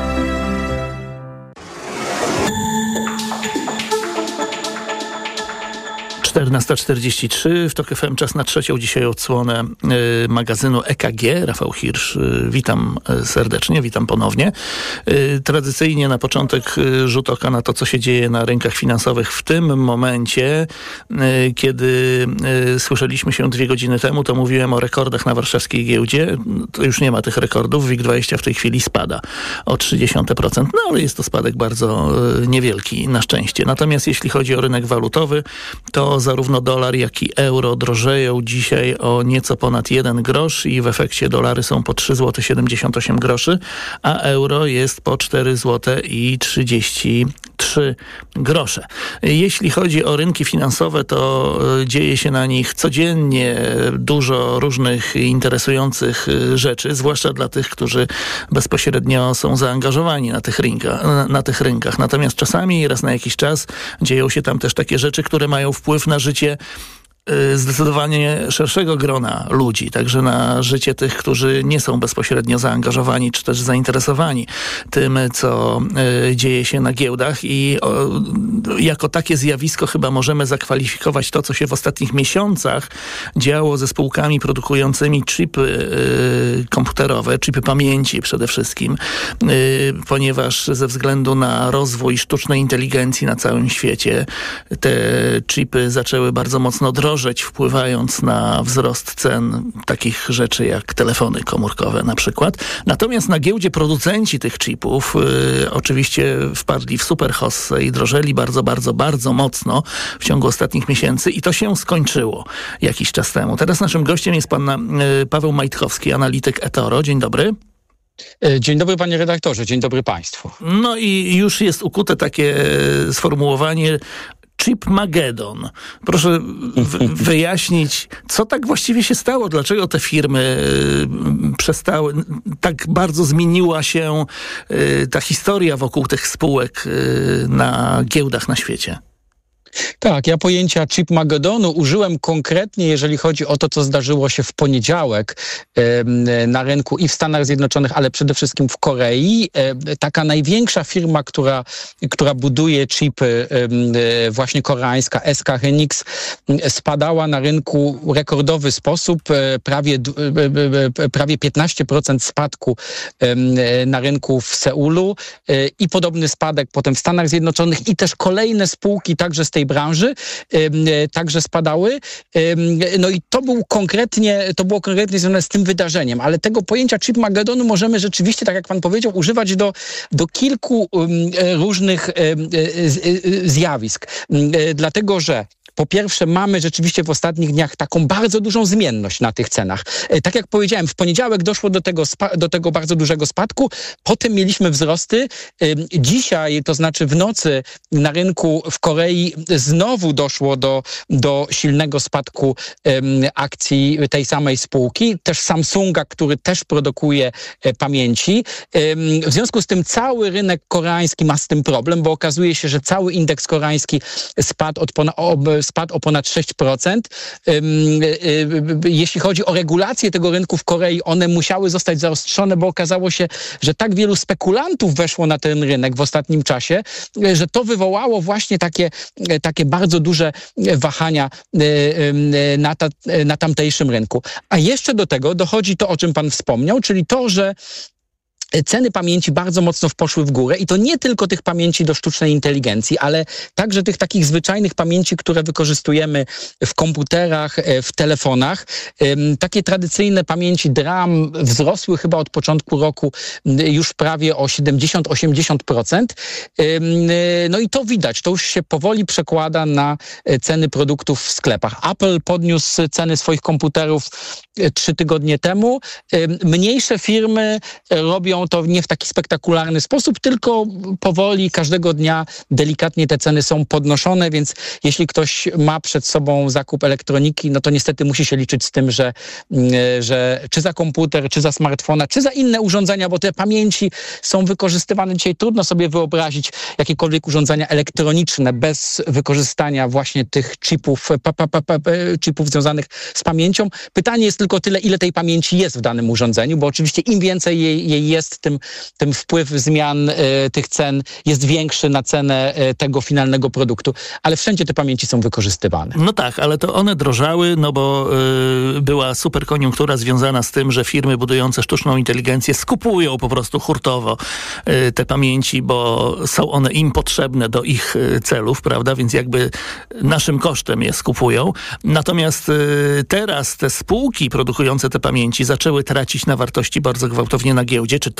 Speaker 21: czternasta czterdzieści trzy, w TOK F M czas na trzecią dzisiaj odsłonę y, magazynu E K G. Rafał Hirsch, y, witam y, serdecznie, witam ponownie. Y, tradycyjnie na początek y, rzut oka na to, co się dzieje na rynkach finansowych w tym momencie. Y, kiedy y, słyszeliśmy się dwie godziny temu, to mówiłem o rekordach na warszawskiej giełdzie. To już nie ma tych rekordów. WIG dwadzieścia w tej chwili spada o trzy dziesiąte procent, no ale jest to spadek bardzo y, niewielki, na szczęście. Natomiast jeśli chodzi o rynek walutowy, to zarówno dolar, jak i euro drożeją dzisiaj o nieco ponad jeden grosz i w efekcie dolary są po trzy złote siedemdziesiąt osiem groszy, a euro jest po cztery złote i trzydzieści trzy grosze. Jeśli chodzi o rynki finansowe, to dzieje się na nich codziennie dużo różnych interesujących rzeczy, zwłaszcza dla tych, którzy bezpośrednio są zaangażowani na tych rynkach. Na tych rynkach. Natomiast czasami, raz na jakiś czas, dzieją się tam też takie rzeczy, które mają wpływ na życie zdecydowanie szerszego grona ludzi, także na życie tych, którzy nie są bezpośrednio zaangażowani czy też zainteresowani tym, co y, dzieje się na giełdach i o, jako takie zjawisko chyba możemy zakwalifikować to, co się w ostatnich miesiącach działo ze spółkami produkującymi chipy y, komputerowe, chipy pamięci przede wszystkim, y, ponieważ ze względu na rozwój sztucznej inteligencji na całym świecie te chipy zaczęły bardzo mocno drożyć, wpływając na wzrost cen takich rzeczy jak telefony komórkowe na przykład. Natomiast na giełdzie producenci tych chipów y, oczywiście wpadli w super hossę i drożeli bardzo, bardzo, bardzo mocno w ciągu ostatnich miesięcy i to się skończyło jakiś czas temu. Teraz naszym gościem jest pan y, Paweł Majtkowski, analityk eToro. Dzień dobry.
Speaker 2: Dzień dobry, panie redaktorze, dzień dobry państwu.
Speaker 21: No i już jest ukute takie sformułowanie Chipmagedon. Proszę w- wyjaśnić, co tak właściwie się stało? Dlaczego te firmy y, przestały, tak bardzo zmieniła się y, ta historia wokół tych spółek y, na giełdach na świecie?
Speaker 2: Tak, ja pojęcia Chipmagedonu użyłem konkretnie, jeżeli chodzi o to, co zdarzyło się w poniedziałek e, na rynku i w Stanach Zjednoczonych, ale przede wszystkim w Korei. E, taka największa firma, która, która buduje chipy, e, właśnie koreańska, S K Hynix, spadała na rynku w rekordowy sposób, e, prawie, e, prawie piętnaście procent spadku e, na rynku w Seulu e, i podobny spadek potem w Stanach Zjednoczonych i też kolejne spółki także z tej branży także spadały. No i to był konkretnie, to było konkretnie związane z tym wydarzeniem, ale tego pojęcia Chipmagedonu możemy rzeczywiście, tak jak pan powiedział, używać do, do kilku różnych zjawisk. Dlatego, że po pierwsze, mamy rzeczywiście w ostatnich dniach taką bardzo dużą zmienność na tych cenach. Tak jak powiedziałem, w poniedziałek doszło do tego, spa- do tego bardzo dużego spadku, potem mieliśmy wzrosty. Dzisiaj, to znaczy w nocy na rynku w Korei znowu doszło do, do silnego spadku um, akcji tej samej spółki, też Samsunga, który też produkuje e, pamięci. Um, w związku z tym cały rynek koreański ma z tym problem, bo okazuje się, że cały indeks koreański spadł od ponad spadł o ponad sześć procent. Jeśli chodzi o regulację tego rynku w Korei, one musiały zostać zaostrzone, bo okazało się, że tak wielu spekulantów weszło na ten rynek w ostatnim czasie, że to wywołało właśnie takie, takie bardzo duże wahania na, ta, na tamtejszym rynku. A jeszcze do tego dochodzi to, o czym pan wspomniał, czyli to, że ceny pamięci bardzo mocno poszły w górę i to nie tylko tych pamięci do sztucznej inteligencji, ale także tych takich zwyczajnych pamięci, które wykorzystujemy w komputerach, w telefonach. Takie tradycyjne pamięci D RAM wzrosły chyba od początku roku już prawie o siedemdziesiąt do osiemdziesięciu procent. No i to widać, to już się powoli przekłada na ceny produktów w sklepach. Apple podniósł ceny swoich komputerów trzy tygodnie temu. Mniejsze firmy robią to nie w taki spektakularny sposób, tylko powoli, każdego dnia delikatnie te ceny są podnoszone, więc jeśli ktoś ma przed sobą zakup elektroniki, no to niestety musi się liczyć z tym, że, że czy za komputer, czy za smartfona, czy za inne urządzenia, bo te pamięci są wykorzystywane dzisiaj. Trudno sobie wyobrazić jakiekolwiek urządzenia elektroniczne bez wykorzystania właśnie tych chipów, pa, pa, pa, pa, chipów związanych z pamięcią. Pytanie jest tylko tyle, ile tej pamięci jest w danym urządzeniu, bo oczywiście im więcej jej, jej jest, tym, tym wpływ zmian y, tych cen jest większy na cenę y, tego finalnego produktu. Ale wszędzie te pamięci są wykorzystywane.
Speaker 21: No tak, ale to one drożały, no bo y, była super koniunktura związana z tym, że firmy budujące sztuczną inteligencję skupują po prostu hurtowo y, te pamięci, bo są one im potrzebne do ich y, celów, prawda? Więc jakby naszym kosztem je skupują. Natomiast y, teraz te spółki produkujące te pamięci zaczęły tracić na wartości bardzo gwałtownie na giełdzie. Czy to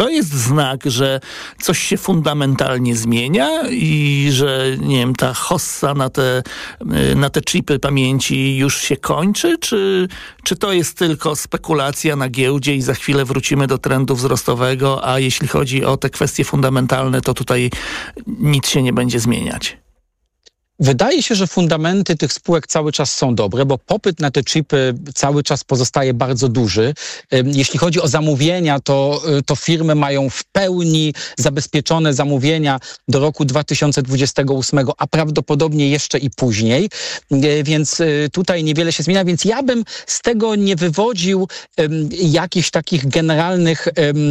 Speaker 21: to jest znak, że coś się fundamentalnie zmienia i że, nie wiem, ta hossa na te, na te chipy pamięci już się kończy, czy, czy to jest tylko spekulacja na giełdzie i za chwilę wrócimy do trendu wzrostowego, a jeśli chodzi o te kwestie fundamentalne, to tutaj nic się nie będzie zmieniać?
Speaker 2: Wydaje się, że fundamenty tych spółek cały czas są dobre, bo popyt na te chipy cały czas pozostaje bardzo duży. Jeśli chodzi o zamówienia, to, to firmy mają w pełni zabezpieczone zamówienia do roku dwa tysiące dwudziestego ósmego, a prawdopodobnie jeszcze i później, więc tutaj niewiele się zmienia, więc ja bym z tego nie wywodził jakichś takich generalnych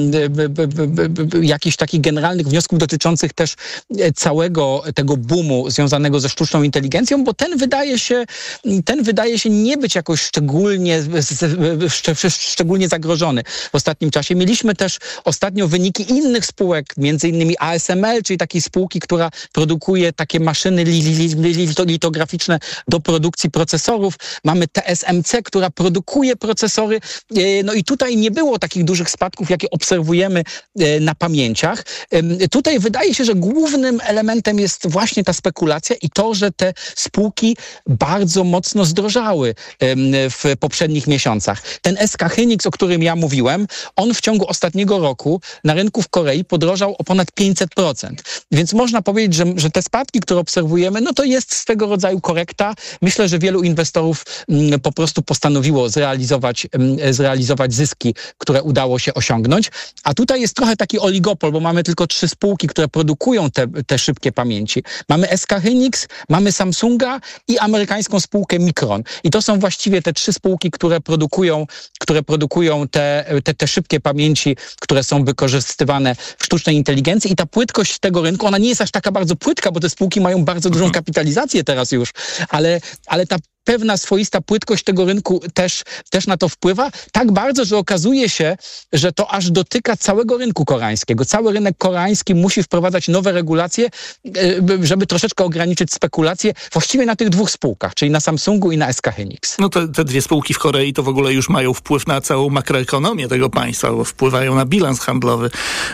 Speaker 2: jakichś takich generalnych wniosków dotyczących też całego tego boomu związanego ze sztuczną inteligencją, bo ten wydaje się, ten wydaje się nie być jakoś szczególnie, szczególnie zagrożony w ostatnim czasie. Mieliśmy też ostatnio wyniki innych spółek, między innymi A S M L, czyli takiej spółki, która produkuje takie maszyny litograficzne do produkcji procesorów. Mamy T S M C, która produkuje procesory. No i tutaj nie było takich dużych spadków, jakie obserwujemy na pamięciach. Tutaj wydaje się, że głównym elementem jest właśnie ta spekulacja i to, że te spółki bardzo mocno zdrożały w poprzednich miesiącach. Ten S K Hynix, o którym ja mówiłem, on w ciągu ostatniego roku na rynku w Korei podrożał o ponad pięćset procent. Więc można powiedzieć, że, że te spadki, które obserwujemy, no to jest swego rodzaju korekta. Myślę, że wielu inwestorów po prostu postanowiło zrealizować, zrealizować zyski, które udało się osiągnąć. A tutaj jest trochę taki oligopol, bo mamy tylko trzy spółki, które produkują te, te szybkie pamięci. Mamy S K Hynix, mamy Samsunga i amerykańską spółkę Micron. I to są właściwie te trzy spółki, które produkują, które produkują te, te, te szybkie pamięci, które są wykorzystywane w sztucznej inteligencji. I ta płytkość tego rynku, ona nie jest aż taka bardzo płytka, bo te spółki mają bardzo dużą kapitalizację teraz już, ale, ale ta pewna swoista płytkość tego rynku też, też na to wpływa. Tak bardzo, że okazuje się, że to aż dotyka całego rynku koreańskiego. Cały rynek koreański musi wprowadzać nowe regulacje, żeby troszeczkę ograniczyć spekulacje właściwie na tych dwóch spółkach, czyli na Samsungu i na S K Hynix.
Speaker 21: No te, te dwie spółki w Korei to w ogóle już mają wpływ na całą makroekonomię tego państwa, bo wpływają na bilans handlowy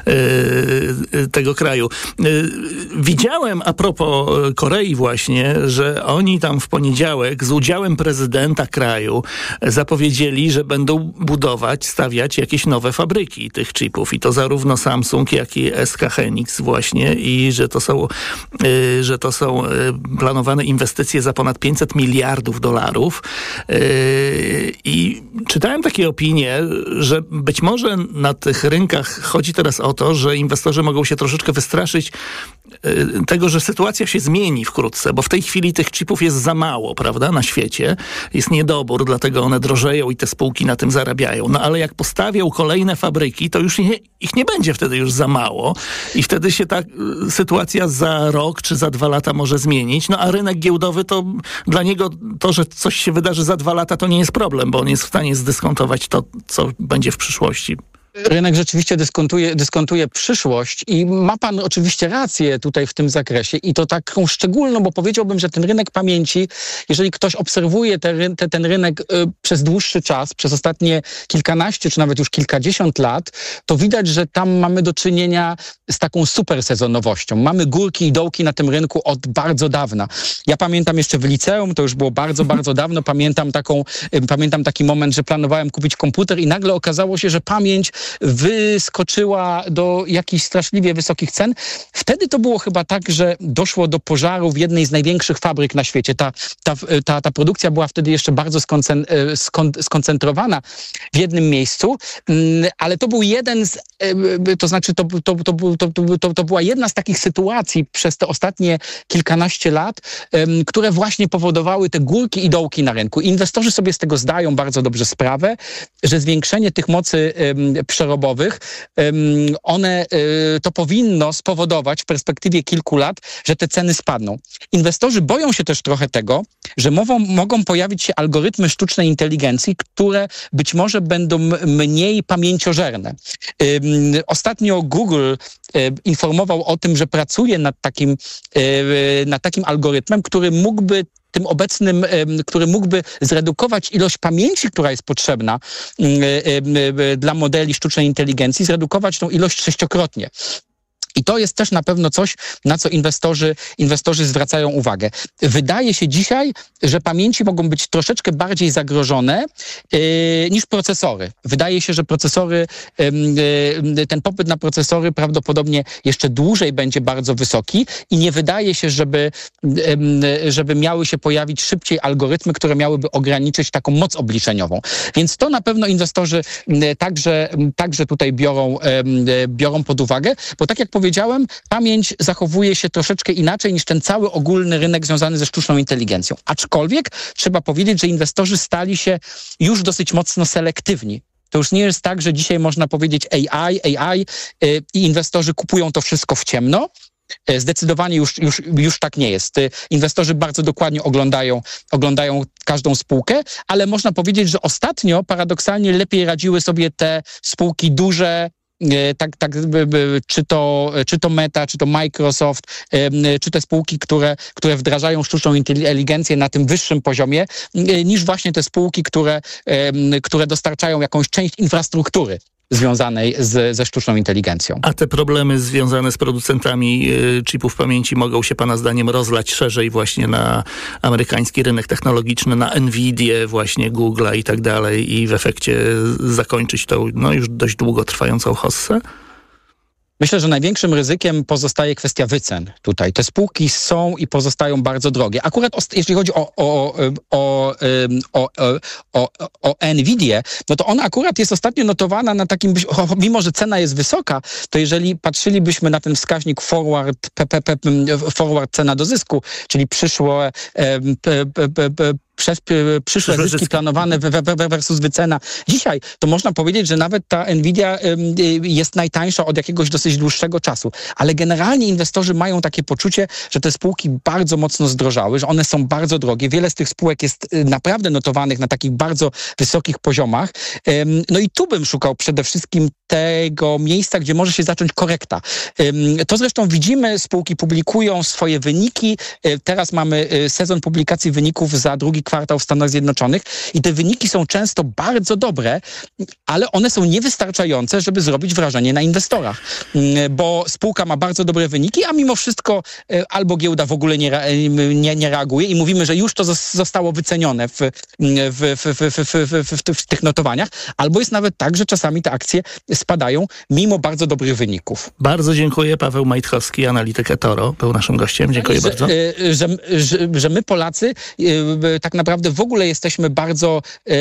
Speaker 21: yy, tego kraju. Yy, widziałem a propos Korei właśnie, że oni tam w poniedziałek z udziałem prezydenta kraju zapowiedzieli, że będą budować, stawiać jakieś nowe fabryki tych chipów. I to zarówno Samsung, jak i S K Hynix właśnie. I że to są, y, że to są y, planowane inwestycje za ponad pięćset miliardów dolarów. Y, I czytałem takie opinie, że być może na tych rynkach chodzi teraz o to, że inwestorzy mogą się troszeczkę wystraszyć y, tego, że sytuacja się zmieni wkrótce, bo w tej chwili tych chipów jest za mało, prawda, na świecie. Jest niedobór, dlatego one drożeją i te spółki na tym zarabiają. No ale jak postawią kolejne fabryki, to już nie, ich nie będzie wtedy już za mało i wtedy się ta y, sytuacja za rok czy za dwa lata może zmienić. No a rynek giełdowy to dla niego to, że coś się wydarzy za dwa lata, to nie jest problem, bo on jest w stanie zdyskontować to, co będzie w przyszłości.
Speaker 2: Rynek rzeczywiście dyskontuje, dyskontuje przyszłość i ma pan oczywiście rację tutaj w tym zakresie i to taką szczególną, bo powiedziałbym, że ten rynek pamięci, jeżeli ktoś obserwuje te, te, ten rynek y, przez dłuższy czas, przez ostatnie kilkanaście czy nawet już kilkadziesiąt lat, to widać, że tam mamy do czynienia z taką super sezonowością. Mamy górki i dołki na tym rynku od bardzo dawna. Ja pamiętam jeszcze w liceum, to już było bardzo, bardzo dawno, pamiętam taką, y, pamiętam taki moment, że planowałem kupić komputer i nagle okazało się, że pamięć wyskoczyła do jakichś straszliwie wysokich cen. Wtedy to było chyba tak, że doszło do pożaru w jednej z największych fabryk na świecie. Ta, ta, ta, ta produkcja była wtedy jeszcze bardzo skoncentrowana w jednym miejscu, ale to był jeden z, to znaczy to, to, to, to, to, to była jedna z takich sytuacji przez te ostatnie kilkanaście lat, które właśnie powodowały te górki i dołki na rynku. Inwestorzy sobie z tego zdają bardzo dobrze sprawę, że zwiększenie tych mocy przerobowych, one, to powinno spowodować w perspektywie kilku lat, że te ceny spadną. Inwestorzy boją się też trochę tego, że mogą, mogą pojawić się algorytmy sztucznej inteligencji, które być może będą mniej pamięciożerne. Ostatnio Google informował o tym, że pracuje nad takim, nad takim algorytmem, który mógłby tym obecnym, który mógłby zredukować ilość pamięci, która jest potrzebna dla modeli sztucznej inteligencji, zredukować tą ilość sześciokrotnie. I to jest też na pewno coś, na co inwestorzy, inwestorzy zwracają uwagę. Wydaje się dzisiaj, że pamięci mogą być troszeczkę bardziej zagrożone yy, niż procesory. Wydaje się, że procesory, yy, ten popyt na procesory prawdopodobnie jeszcze dłużej będzie bardzo wysoki i nie wydaje się, żeby, yy, żeby miały się pojawić szybciej algorytmy, które miałyby ograniczyć taką moc obliczeniową. Więc to na pewno inwestorzy yy, także, także tutaj biorą, yy, biorą pod uwagę, bo tak jak powiedziałem, powiedziałem, pamięć zachowuje się troszeczkę inaczej niż ten cały ogólny rynek związany ze sztuczną inteligencją. Aczkolwiek trzeba powiedzieć, że inwestorzy stali się już dosyć mocno selektywni. To już nie jest tak, że dzisiaj można powiedzieć A I, A I yy, i inwestorzy kupują to wszystko w ciemno. Zdecydowanie już, już, już tak nie jest. Inwestorzy bardzo dokładnie oglądają, oglądają każdą spółkę, ale można powiedzieć, że ostatnio paradoksalnie lepiej radziły sobie te spółki duże, tak, tak, czy to, czy to Meta, czy to Microsoft, czy te spółki, które, które wdrażają sztuczną inteligencję na tym wyższym poziomie, niż właśnie te spółki, które, które dostarczają jakąś część infrastruktury związanej z, ze sztuczną inteligencją.
Speaker 21: A te problemy związane z producentami y, chipów pamięci mogą się pana zdaniem rozlać szerzej właśnie na amerykański rynek technologiczny, na Nvidię, właśnie Google'a i tak dalej i w efekcie zakończyć tą no już dość długo trwającą hossę?
Speaker 2: Myślę, że największym ryzykiem pozostaje kwestia wycen tutaj. Te spółki są i pozostają bardzo drogie. Akurat jeśli chodzi o, o, o, o, o, o Nvidię, no to ona akurat jest ostatnio notowana na takim, mimo że cena jest wysoka, to jeżeli patrzylibyśmy na ten wskaźnik forward, P P P, forward cena do zysku, czyli przyszłe P, P, P, P, przez przyszłe zyski, zyski planowane versus wycena dzisiaj, to można powiedzieć, że nawet ta Nvidia jest najtańsza od jakiegoś dosyć dłuższego czasu. Ale generalnie inwestorzy mają takie poczucie, że te spółki bardzo mocno zdrożały, że one są bardzo drogie. Wiele z tych spółek jest naprawdę notowanych na takich bardzo wysokich poziomach. No i tu bym szukał przede wszystkim tego miejsca, gdzie może się zacząć korekta. To zresztą widzimy, spółki publikują swoje wyniki. Teraz mamy sezon publikacji wyników za drugi kwartał w Stanach Zjednoczonych i te wyniki są często bardzo dobre, ale one są niewystarczające, żeby zrobić wrażenie na inwestorach, bo spółka ma bardzo dobre wyniki, a mimo wszystko albo giełda w ogóle nie, nie, nie reaguje i mówimy, że już to zostało wycenione w, w, w, w, w, w, w tych notowaniach, albo jest nawet tak, że czasami te akcje spadają mimo bardzo dobrych wyników.
Speaker 21: Bardzo dziękuję. Paweł Majtkowski, analityk eToro, był naszym gościem. Dziękuję
Speaker 2: że,
Speaker 21: bardzo.
Speaker 2: Że, że, że my Polacy tak naprawdę w ogóle jesteśmy bardzo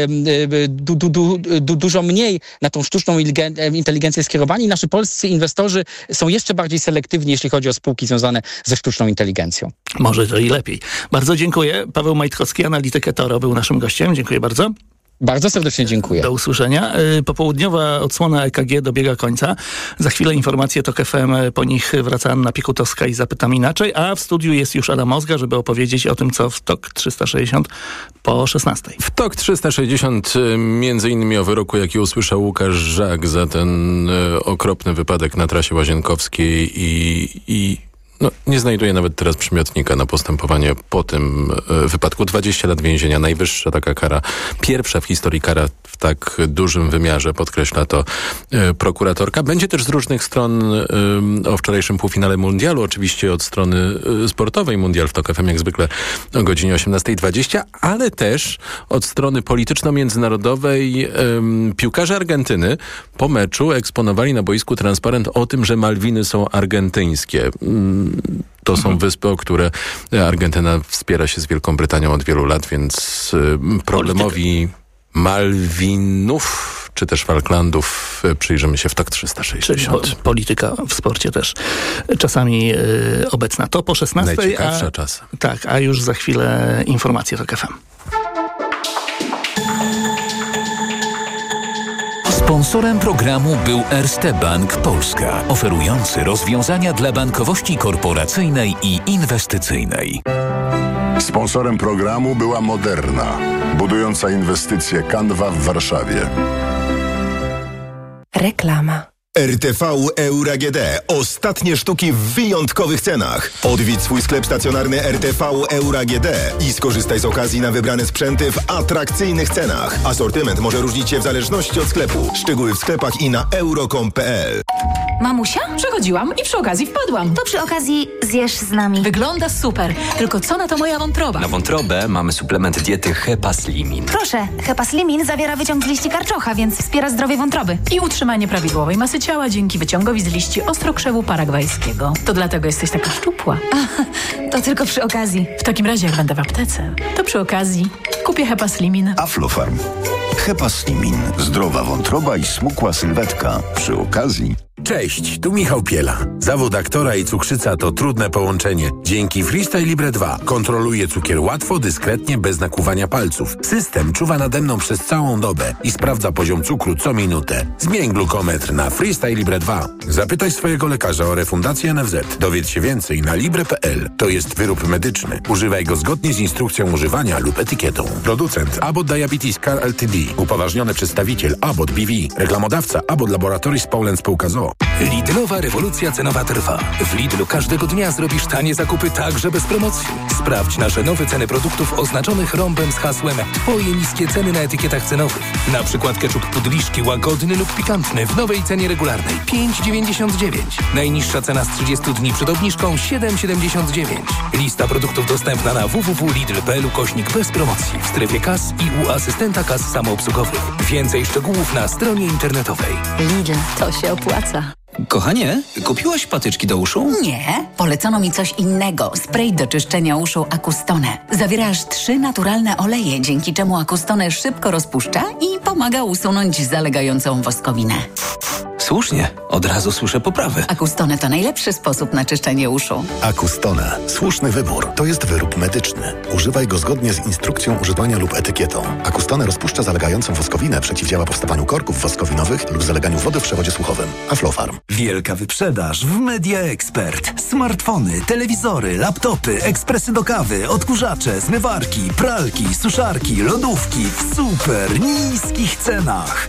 Speaker 2: du, du, du, du, dużo mniej na tą sztuczną inteligencję skierowani. Nasi polscy inwestorzy są jeszcze bardziej selektywni, jeśli chodzi o spółki związane ze sztuczną inteligencją.
Speaker 21: Może to i lepiej. Bardzo dziękuję. Paweł Majtkowski, analityk eToro, był naszym gościem. Dziękuję bardzo.
Speaker 2: Bardzo serdecznie dziękuję.
Speaker 21: Do usłyszenia. Popołudniowa odsłona E K G dobiega końca. Za chwilę informacje TOK F M, po nich wraca Anna Piekutowska i Zapytam Inaczej, a w studiu jest już Adam Ozga, żeby opowiedzieć o tym, co w TOK trzysta sześćdziesiąt po szesnastej.
Speaker 4: W TOK trzysta sześćdziesiąt między innymi o wyroku, jaki usłyszał Łukasz Żak za ten y, okropny wypadek na trasie łazienkowskiej i... i No, nie znajduję nawet teraz przymiotnika na postępowanie po tym y, wypadku. dwadzieścia lat więzienia, najwyższa taka kara. Pierwsza w historii kara w tak dużym wymiarze, podkreśla to y, prokuratorka. Będzie też z różnych stron y, o wczorajszym półfinale mundialu, oczywiście od strony y, sportowej. Mundial w TOK F M jak zwykle o godzinie osiemnasta dwadzieścia, ale też od strony polityczno-międzynarodowej. Y, piłkarze Argentyny po meczu eksponowali na boisku transparent o tym, że Malwiny są argentyńskie. Y, To są wyspy, o które Argentyna wspiera się z Wielką Brytanią od wielu lat, więc y, problemowi Malwinów czy też Falklandów przyjrzymy się w TOK trzysta sześćdziesiąt.
Speaker 21: Czyli polityka w sporcie też czasami y, obecna. To po szesnastej.
Speaker 4: Najciekawsza
Speaker 21: a,
Speaker 4: czas.
Speaker 21: Tak, a już za chwilę informacje TOK F M.
Speaker 12: Sponsorem programu był Erste Bank Polska, oferujący rozwiązania dla bankowości korporacyjnej i inwestycyjnej.
Speaker 11: Sponsorem programu była Moderna, budująca inwestycje Canva w Warszawie.
Speaker 13: Reklama.
Speaker 8: R T V Euro A G D. Ostatnie sztuki w wyjątkowych cenach. Odwiedź swój sklep stacjonarny R T V Euro A G D i skorzystaj z okazji na wybrane sprzęty w atrakcyjnych cenach. Asortyment może różnić się w zależności od sklepu. Szczegóły w sklepach i na euro kropka com kropka p l.
Speaker 13: Mamusia? Przechodziłam i przy okazji wpadłam.
Speaker 15: To przy okazji zjesz z nami.
Speaker 13: Wygląda super. Tylko co na to moja wątroba?
Speaker 19: Na wątrobę mamy suplement diety Hepaslimin.
Speaker 15: Proszę, Hepaslimin zawiera wyciąg z liści karczocha, więc wspiera zdrowie wątroby.
Speaker 13: I utrzymanie prawidłowej masy ciała dzięki wyciągowi z liści ostrokrzewu paragwajskiego. To dlatego jesteś taka szczupła.
Speaker 15: A, to tylko przy okazji.
Speaker 13: W takim razie, jak będę w aptece, to przy okazji kupię Hepaslimin.
Speaker 11: Aflofarm. Hepaslimin. Zdrowa wątroba i smukła sylwetka. Przy okazji...
Speaker 20: Cześć, tu Michał Piela. Zawód aktora i cukrzyca to trudne połączenie. Dzięki Freestyle Libre dwa kontroluję cukier łatwo, dyskretnie, bez nakłuwania palców. System czuwa nade mną przez całą dobę i sprawdza poziom cukru co minutę. Zmień glukometr na Freestyle Libre dwa. Zapytaj swojego lekarza o refundację N F Z. Dowiedz się więcej na libre kropka p l. To jest wyrób medyczny. Używaj go zgodnie z instrukcją używania lub etykietą. Producent Abbott Diabetes Care Ltd. Upoważniony przedstawiciel Abbott B V. Reklamodawca Abbott Laboratories Poland Spółka z o o.
Speaker 12: Lidlowa rewolucja cenowa trwa. W Lidlu każdego dnia zrobisz tanie zakupy także bez promocji. Sprawdź nasze nowe ceny produktów oznaczonych rąbem z hasłem Twoje niskie ceny na etykietach cenowych. Na przykład ketchup Pudliszki łagodny lub pikantny w nowej cenie regularnej pięć dziewięćdziesiąt dziewięć. Najniższa cena z trzydziestu dni przed obniżką siedem siedemdziesiąt dziewięć. Lista produktów dostępna na w w w kropka lidl kropka p l ukośnik bez promocji w strefie kas i u asystenta kas samoobsługowych. Więcej szczegółów na stronie internetowej.
Speaker 15: Lidl, to się opłaca.
Speaker 22: Kochanie, kupiłaś patyczki do uszu?
Speaker 23: Nie, polecono mi coś innego. Spray do czyszczenia uszu Acustone. Zawiera aż trzy naturalne oleje, dzięki czemu Acustone szybko rozpuszcza i pomaga usunąć zalegającą woskowinę.
Speaker 22: Słusznie, od razu słyszę poprawę.
Speaker 23: Acustone to najlepszy sposób na czyszczenie uszu.
Speaker 28: Acustone. Słuszny wybór. To jest wyrób medyczny. Używaj go zgodnie z instrukcją używania lub etykietą. Acustone rozpuszcza zalegającą woskowinę, przeciwdziała powstawaniu korków woskowinowych lub zaleganiu wody w przewodzie słuchowym. Aflofarm.
Speaker 29: Wielka wyprzedaż w Media Expert. Smartfony, telewizory, laptopy, ekspresy do kawy, odkurzacze, zmywarki, pralki, suszarki, lodówki w super niskich cenach.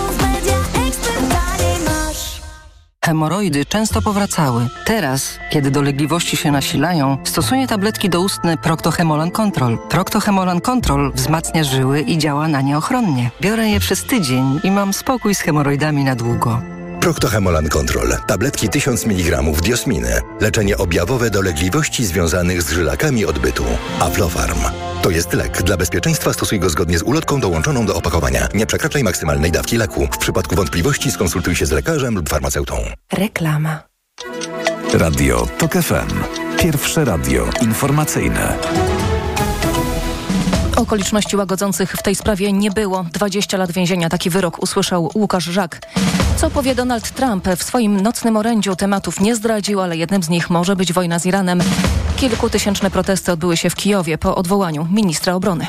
Speaker 7: Hemoroidy często powracały. Teraz, kiedy dolegliwości się nasilają, stosuję tabletki doustne Procto-Hemolan Control. Procto-Hemolan Control wzmacnia żyły i działa na nie ochronnie. Biorę je przez tydzień i mam spokój z hemoroidami na długo.
Speaker 30: Procto-Hemolan Control. Tabletki tysiąc miligramów diosminy. Leczenie objawowe dolegliwości związanych z żylakami odbytu. Aflofarm. To jest lek. Dla bezpieczeństwa stosuj go zgodnie z ulotką dołączoną do opakowania. Nie przekraczaj maksymalnej dawki leku. W przypadku wątpliwości skonsultuj się z lekarzem lub farmaceutą.
Speaker 7: Reklama.
Speaker 3: Radio TOK F M. Pierwsze radio informacyjne.
Speaker 31: Okoliczności łagodzących w tej sprawie nie było. dwadzieścia lat więzienia. Taki wyrok usłyszał Łukasz Żak. Co powie Donald Trump? W swoim nocnym orędziu tematów nie zdradził, ale jednym z nich może być wojna z Iranem. Kilkutysięczne protesty odbyły się w Kijowie po odwołaniu ministra obrony.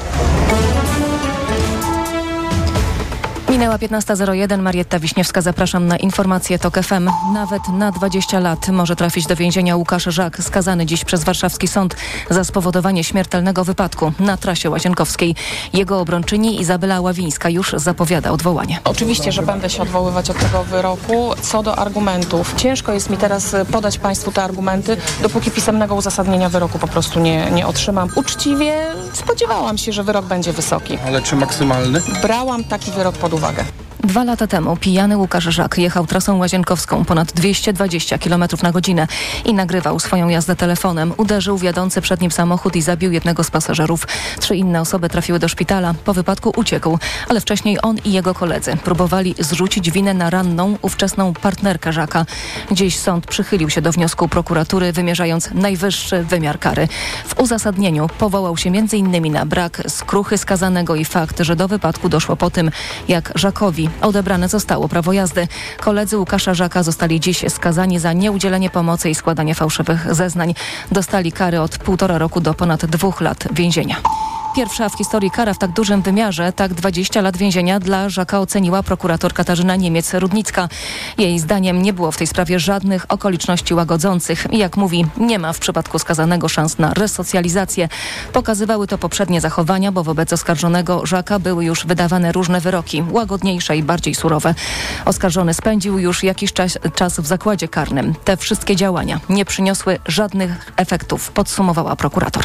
Speaker 31: Minęła piętnasta zero jeden. Marietta Wiśniewska, zapraszam na informacje TOK F M. Nawet na dwadzieścia lat może trafić do więzienia Łukasz Żak, skazany dziś przez warszawski sąd za spowodowanie śmiertelnego wypadku na trasie łazienkowskiej. Jego obrończyni Izabela Ławińska już zapowiada odwołanie.
Speaker 32: Oczywiście, że będę się odwoływać od tego wyroku. Co do argumentów, ciężko jest mi teraz podać Państwu te argumenty, dopóki pisemnego uzasadnienia wyroku po prostu nie, nie otrzymam. Uczciwie spodziewałam się, że wyrok będzie wysoki.
Speaker 33: Ale czy maksymalny?
Speaker 32: Brałam taki wyrok pod uwagę.
Speaker 31: Dwa lata temu pijany Łukasz Żak jechał trasą łazienkowską ponad dwieście dwadzieścia kilometrów na godzinę i nagrywał swoją jazdę telefonem. Uderzył w jadący przed nim samochód i zabił jednego z pasażerów. Trzy inne osoby trafiły do szpitala. Po wypadku uciekł, ale wcześniej on i jego koledzy próbowali zrzucić winę na ranną, ówczesną partnerkę Żaka. Dziś sąd przychylił się do wniosku prokuratury, wymierzając najwyższy wymiar kary. W uzasadnieniu powołał się między innymi na brak skruchy skazanego i fakt, że do wypadku doszło po tym, jak Żakowi odebrane zostało prawo jazdy. Koledzy Łukasza Żaka zostali dziś skazani za nieudzielenie pomocy i składanie fałszywych zeznań. Dostali kary od półtora roku do ponad dwóch lat więzienia. Pierwsza w historii kara w tak dużym wymiarze, tak dwadzieścia lat więzienia dla Żaka oceniła prokurator Katarzyna Niemiec-Rudnicka. Jej zdaniem nie było w tej sprawie żadnych okoliczności łagodzących. Jak mówi, nie ma w przypadku skazanego szans na resocjalizację. Pokazywały to poprzednie zachowania, bo wobec oskarżonego Żaka były już wydawane różne wyroki, łagodniejsze i bardziej surowe. Oskarżony spędził już jakiś czas, czas w zakładzie karnym. Te wszystkie działania nie przyniosły żadnych efektów, podsumowała prokurator.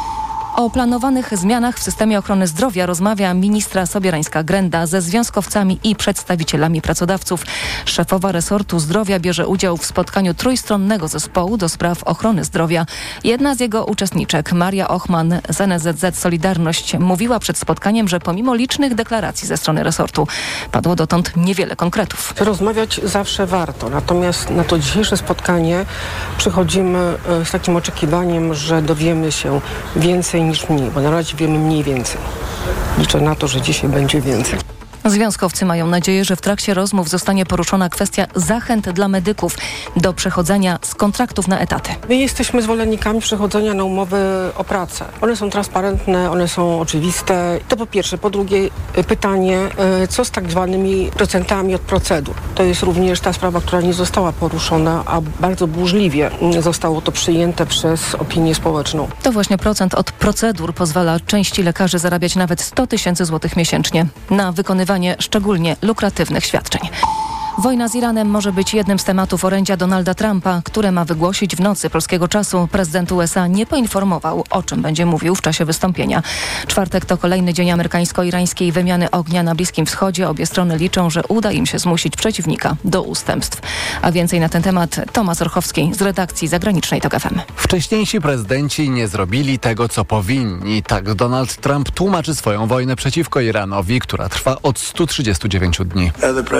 Speaker 31: O planowanych zmianach w systemie ochrony zdrowia rozmawia ministra Sobierańska-Grenda ze związkowcami i przedstawicielami pracodawców. Szefowa resortu zdrowia bierze udział w spotkaniu trójstronnego zespołu do spraw ochrony zdrowia. Jedna z jego uczestniczek, Maria Ochman z N S Z Z Solidarność, mówiła przed spotkaniem, że pomimo licznych deklaracji ze strony resortu padło dotąd niewiele konkretów.
Speaker 1: Rozmawiać zawsze warto, natomiast na to dzisiejsze spotkanie przychodzimy z takim oczekiwaniem, że dowiemy się więcej niż mniej, bo na razie wiemy mniej więcej. Liczę na to, że dzisiaj będzie więcej.
Speaker 31: Związkowcy mają nadzieję, że w trakcie rozmów zostanie poruszona kwestia zachęt dla medyków do przechodzenia z kontraktów na etaty.
Speaker 1: My jesteśmy zwolennikami przechodzenia na umowy o pracę. One są transparentne, one są oczywiste. To po pierwsze. Po drugie pytanie, co z tak zwanymi procentami od procedur. To jest również ta sprawa, która nie została poruszona, a bardzo burzliwie zostało to przyjęte przez opinię społeczną.
Speaker 31: To właśnie procent od procedur pozwala części lekarzy zarabiać nawet sto tysięcy złotych miesięcznie na wykonywanie szczególnie lukratywnych świadczeń. Wojna z Iranem może być jednym z tematów orędzia Donalda Trumpa, które ma wygłosić w nocy polskiego czasu. Prezydent U S A nie poinformował, o czym będzie mówił w czasie wystąpienia. Czwartek to kolejny dzień amerykańsko-irańskiej wymiany ognia na Bliskim Wschodzie. Obie strony liczą, że uda im się zmusić przeciwnika do ustępstw. A więcej na ten temat Tomasz Orchowski z redakcji zagranicznej TOK F M.
Speaker 5: Wcześniejsi prezydenci nie zrobili tego, co powinni. Tak Donald Trump tłumaczy swoją wojnę przeciwko Iranowi, która trwa od stu trzydziestu dziewięciu dni.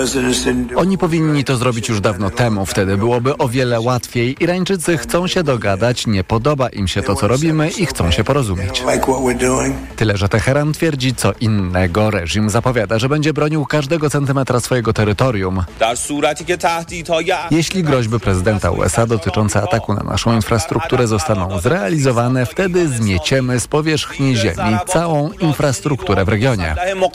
Speaker 5: Oni powinni to zrobić już dawno temu, wtedy byłoby o wiele łatwiej. Irańczycy chcą się dogadać, nie podoba im się to, co robimy i chcą się porozumieć. Tyle, że Teheran twierdzi co innego. Reżim zapowiada, że będzie bronił każdego centymetra swojego terytorium. Jeśli groźby prezydenta U S A dotyczące ataku na naszą infrastrukturę zostaną zrealizowane, wtedy zmieciemy z powierzchni ziemi całą infrastrukturę w regionie.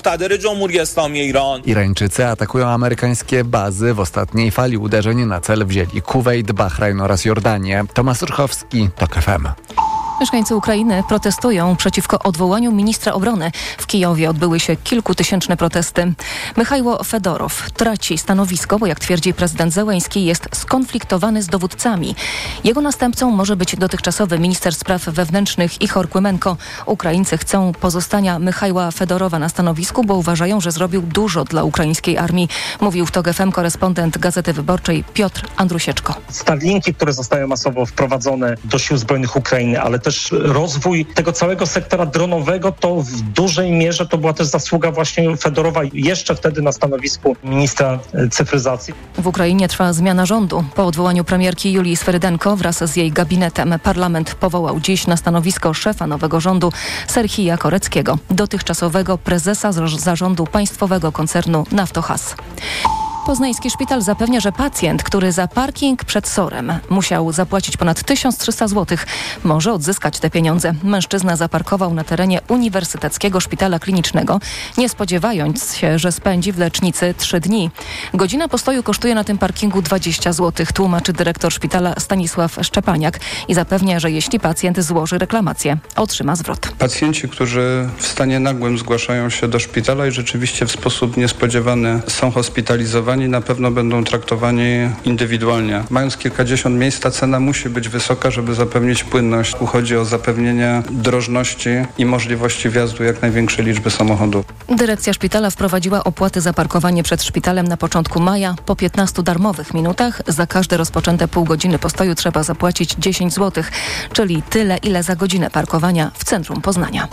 Speaker 5: Irańczycy atakują amerykańskie bazy. W ostatniej fali uderzeń na cel wzięli Kuwejt, Bahrajn oraz Jordanię. Tomasz Orchowski, TOK F M.
Speaker 31: Mieszkańcy Ukrainy protestują przeciwko odwołaniu ministra obrony. W Kijowie odbyły się kilkutysięczne protesty. Michajło Fedorow traci stanowisko, bo jak twierdzi prezydent Zełenski, jest skonfliktowany z dowódcami. Jego następcą może być dotychczasowy minister spraw wewnętrznych Ichor Kłymenko. Ukraińcy chcą pozostania Michajła Fedorowa na stanowisku, bo uważają, że zrobił dużo dla ukraińskiej armii. Mówił w TOK F M korespondent Gazety Wyborczej Piotr Andrusieczko.
Speaker 6: Starlinki, które zostają masowo wprowadzone do sił zbrojnych Ukrainy, ale też rozwój tego całego sektora dronowego, to w dużej mierze to była też zasługa właśnie Fedorowa, jeszcze wtedy na stanowisku ministra cyfryzacji.
Speaker 31: W Ukrainie trwa zmiana rządu. Po odwołaniu premierki Julii Swerydenko wraz z jej gabinetem parlament powołał dziś na stanowisko szefa nowego rządu Serhija Koreckiego, dotychczasowego prezesa zarządu państwowego koncernu Naftogaz. Poznański szpital zapewnia, że pacjent, który za parking przed SOR-em musiał zapłacić ponad tysiąc trzysta złotych, może odzyskać te pieniądze. Mężczyzna zaparkował na terenie Uniwersyteckiego Szpitala Klinicznego, nie spodziewając się, że spędzi w lecznicy trzy dni. Godzina postoju kosztuje na tym parkingu dwadzieścia złotych, tłumaczy dyrektor szpitala Stanisław Szczepaniak i zapewnia, że jeśli pacjent złoży reklamację, otrzyma zwrot.
Speaker 9: Pacjenci, którzy w stanie nagłym zgłaszają się do szpitala i rzeczywiście w sposób niespodziewany są hospitalizowani, na pewno będą traktowani indywidualnie. Mając kilkadziesiąt miejsc, ta cena musi być wysoka, żeby zapewnić płynność. Tu chodzi o zapewnienie drożności i możliwości wjazdu jak największej liczby samochodów.
Speaker 31: Dyrekcja szpitala wprowadziła opłaty za parkowanie przed szpitalem na początku maja. Po piętnastu darmowych minutach za każde rozpoczęte pół godziny postoju trzeba zapłacić dziesięć złotych, czyli tyle, ile za godzinę parkowania w centrum Poznania.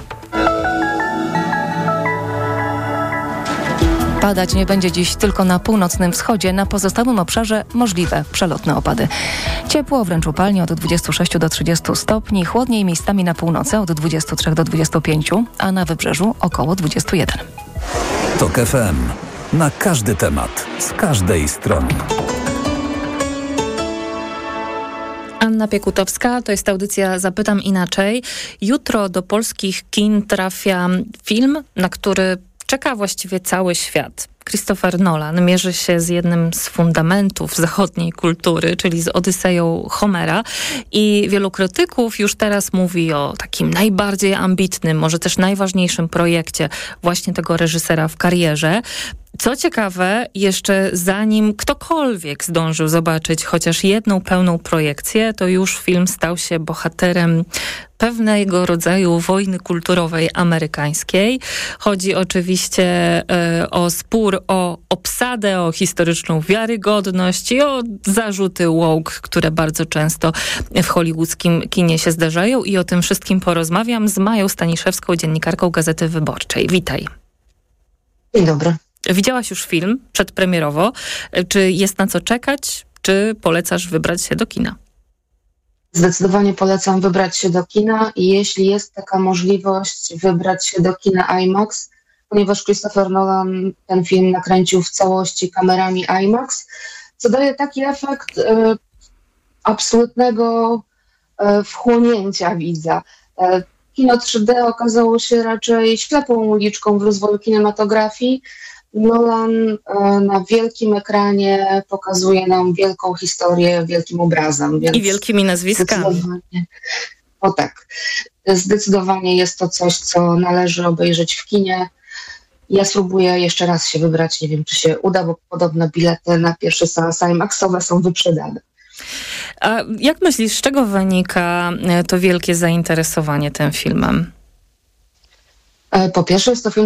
Speaker 31: Padać nie będzie dziś tylko na północnym wschodzie. Na pozostałym obszarze możliwe przelotne opady. Ciepło, wręcz upalnie od dwudziestu sześciu do trzydziestu stopni. Chłodniej miejscami na północy od dwudziestu trzech do dwudziestu pięciu, a na wybrzeżu około dwudziestu jeden.
Speaker 29: TOK F M. Na każdy temat. Z każdej strony.
Speaker 2: Anna Piekutowska, to jest audycja Zapytam Inaczej. Jutro do polskich kin trafia film, na który czeka właściwie cały świat. Christopher Nolan mierzy się z jednym z fundamentów zachodniej kultury, czyli z Odyseją Homera, i wielu krytyków już teraz mówi o takim najbardziej ambitnym, może też najważniejszym projekcie właśnie tego reżysera w karierze. Co ciekawe, jeszcze zanim ktokolwiek zdążył zobaczyć chociaż jedną pełną projekcję, to już film stał się bohaterem pewnego rodzaju wojny kulturowej amerykańskiej. Chodzi oczywiście y, o spór o obsadę, o historyczną wiarygodność i o zarzuty woke, które bardzo często w hollywoodzkim kinie się zdarzają, i o tym wszystkim porozmawiam z Mają Staniszewską, dziennikarką Gazety Wyborczej. Witaj.
Speaker 4: Dzień dobry.
Speaker 2: Widziałaś już film przedpremierowo. Czy jest na co czekać? Czy polecasz wybrać się do kina?
Speaker 4: Zdecydowanie polecam wybrać się do kina i jeśli jest taka możliwość, wybrać się do kina IMAX, ponieważ Christopher Nolan ten film nakręcił w całości kamerami IMAX, co daje taki efekt y, absolutnego y, wchłonięcia widza. Y, kino trzy D okazało się raczej ślepą uliczką w rozwoju kinematografii. Nolan na wielkim ekranie pokazuje nam wielką historię wielkim obrazem. Więc
Speaker 2: i wielkimi nazwiskami.
Speaker 4: O tak. Zdecydowanie jest to coś, co należy obejrzeć w kinie. Ja spróbuję jeszcze raz się wybrać. Nie wiem, czy się uda, bo podobno bilety na pierwszy seans IMAXowe są wyprzedane.
Speaker 2: A jak myślisz, z czego wynika to wielkie zainteresowanie tym filmem?
Speaker 4: Po pierwsze jest to film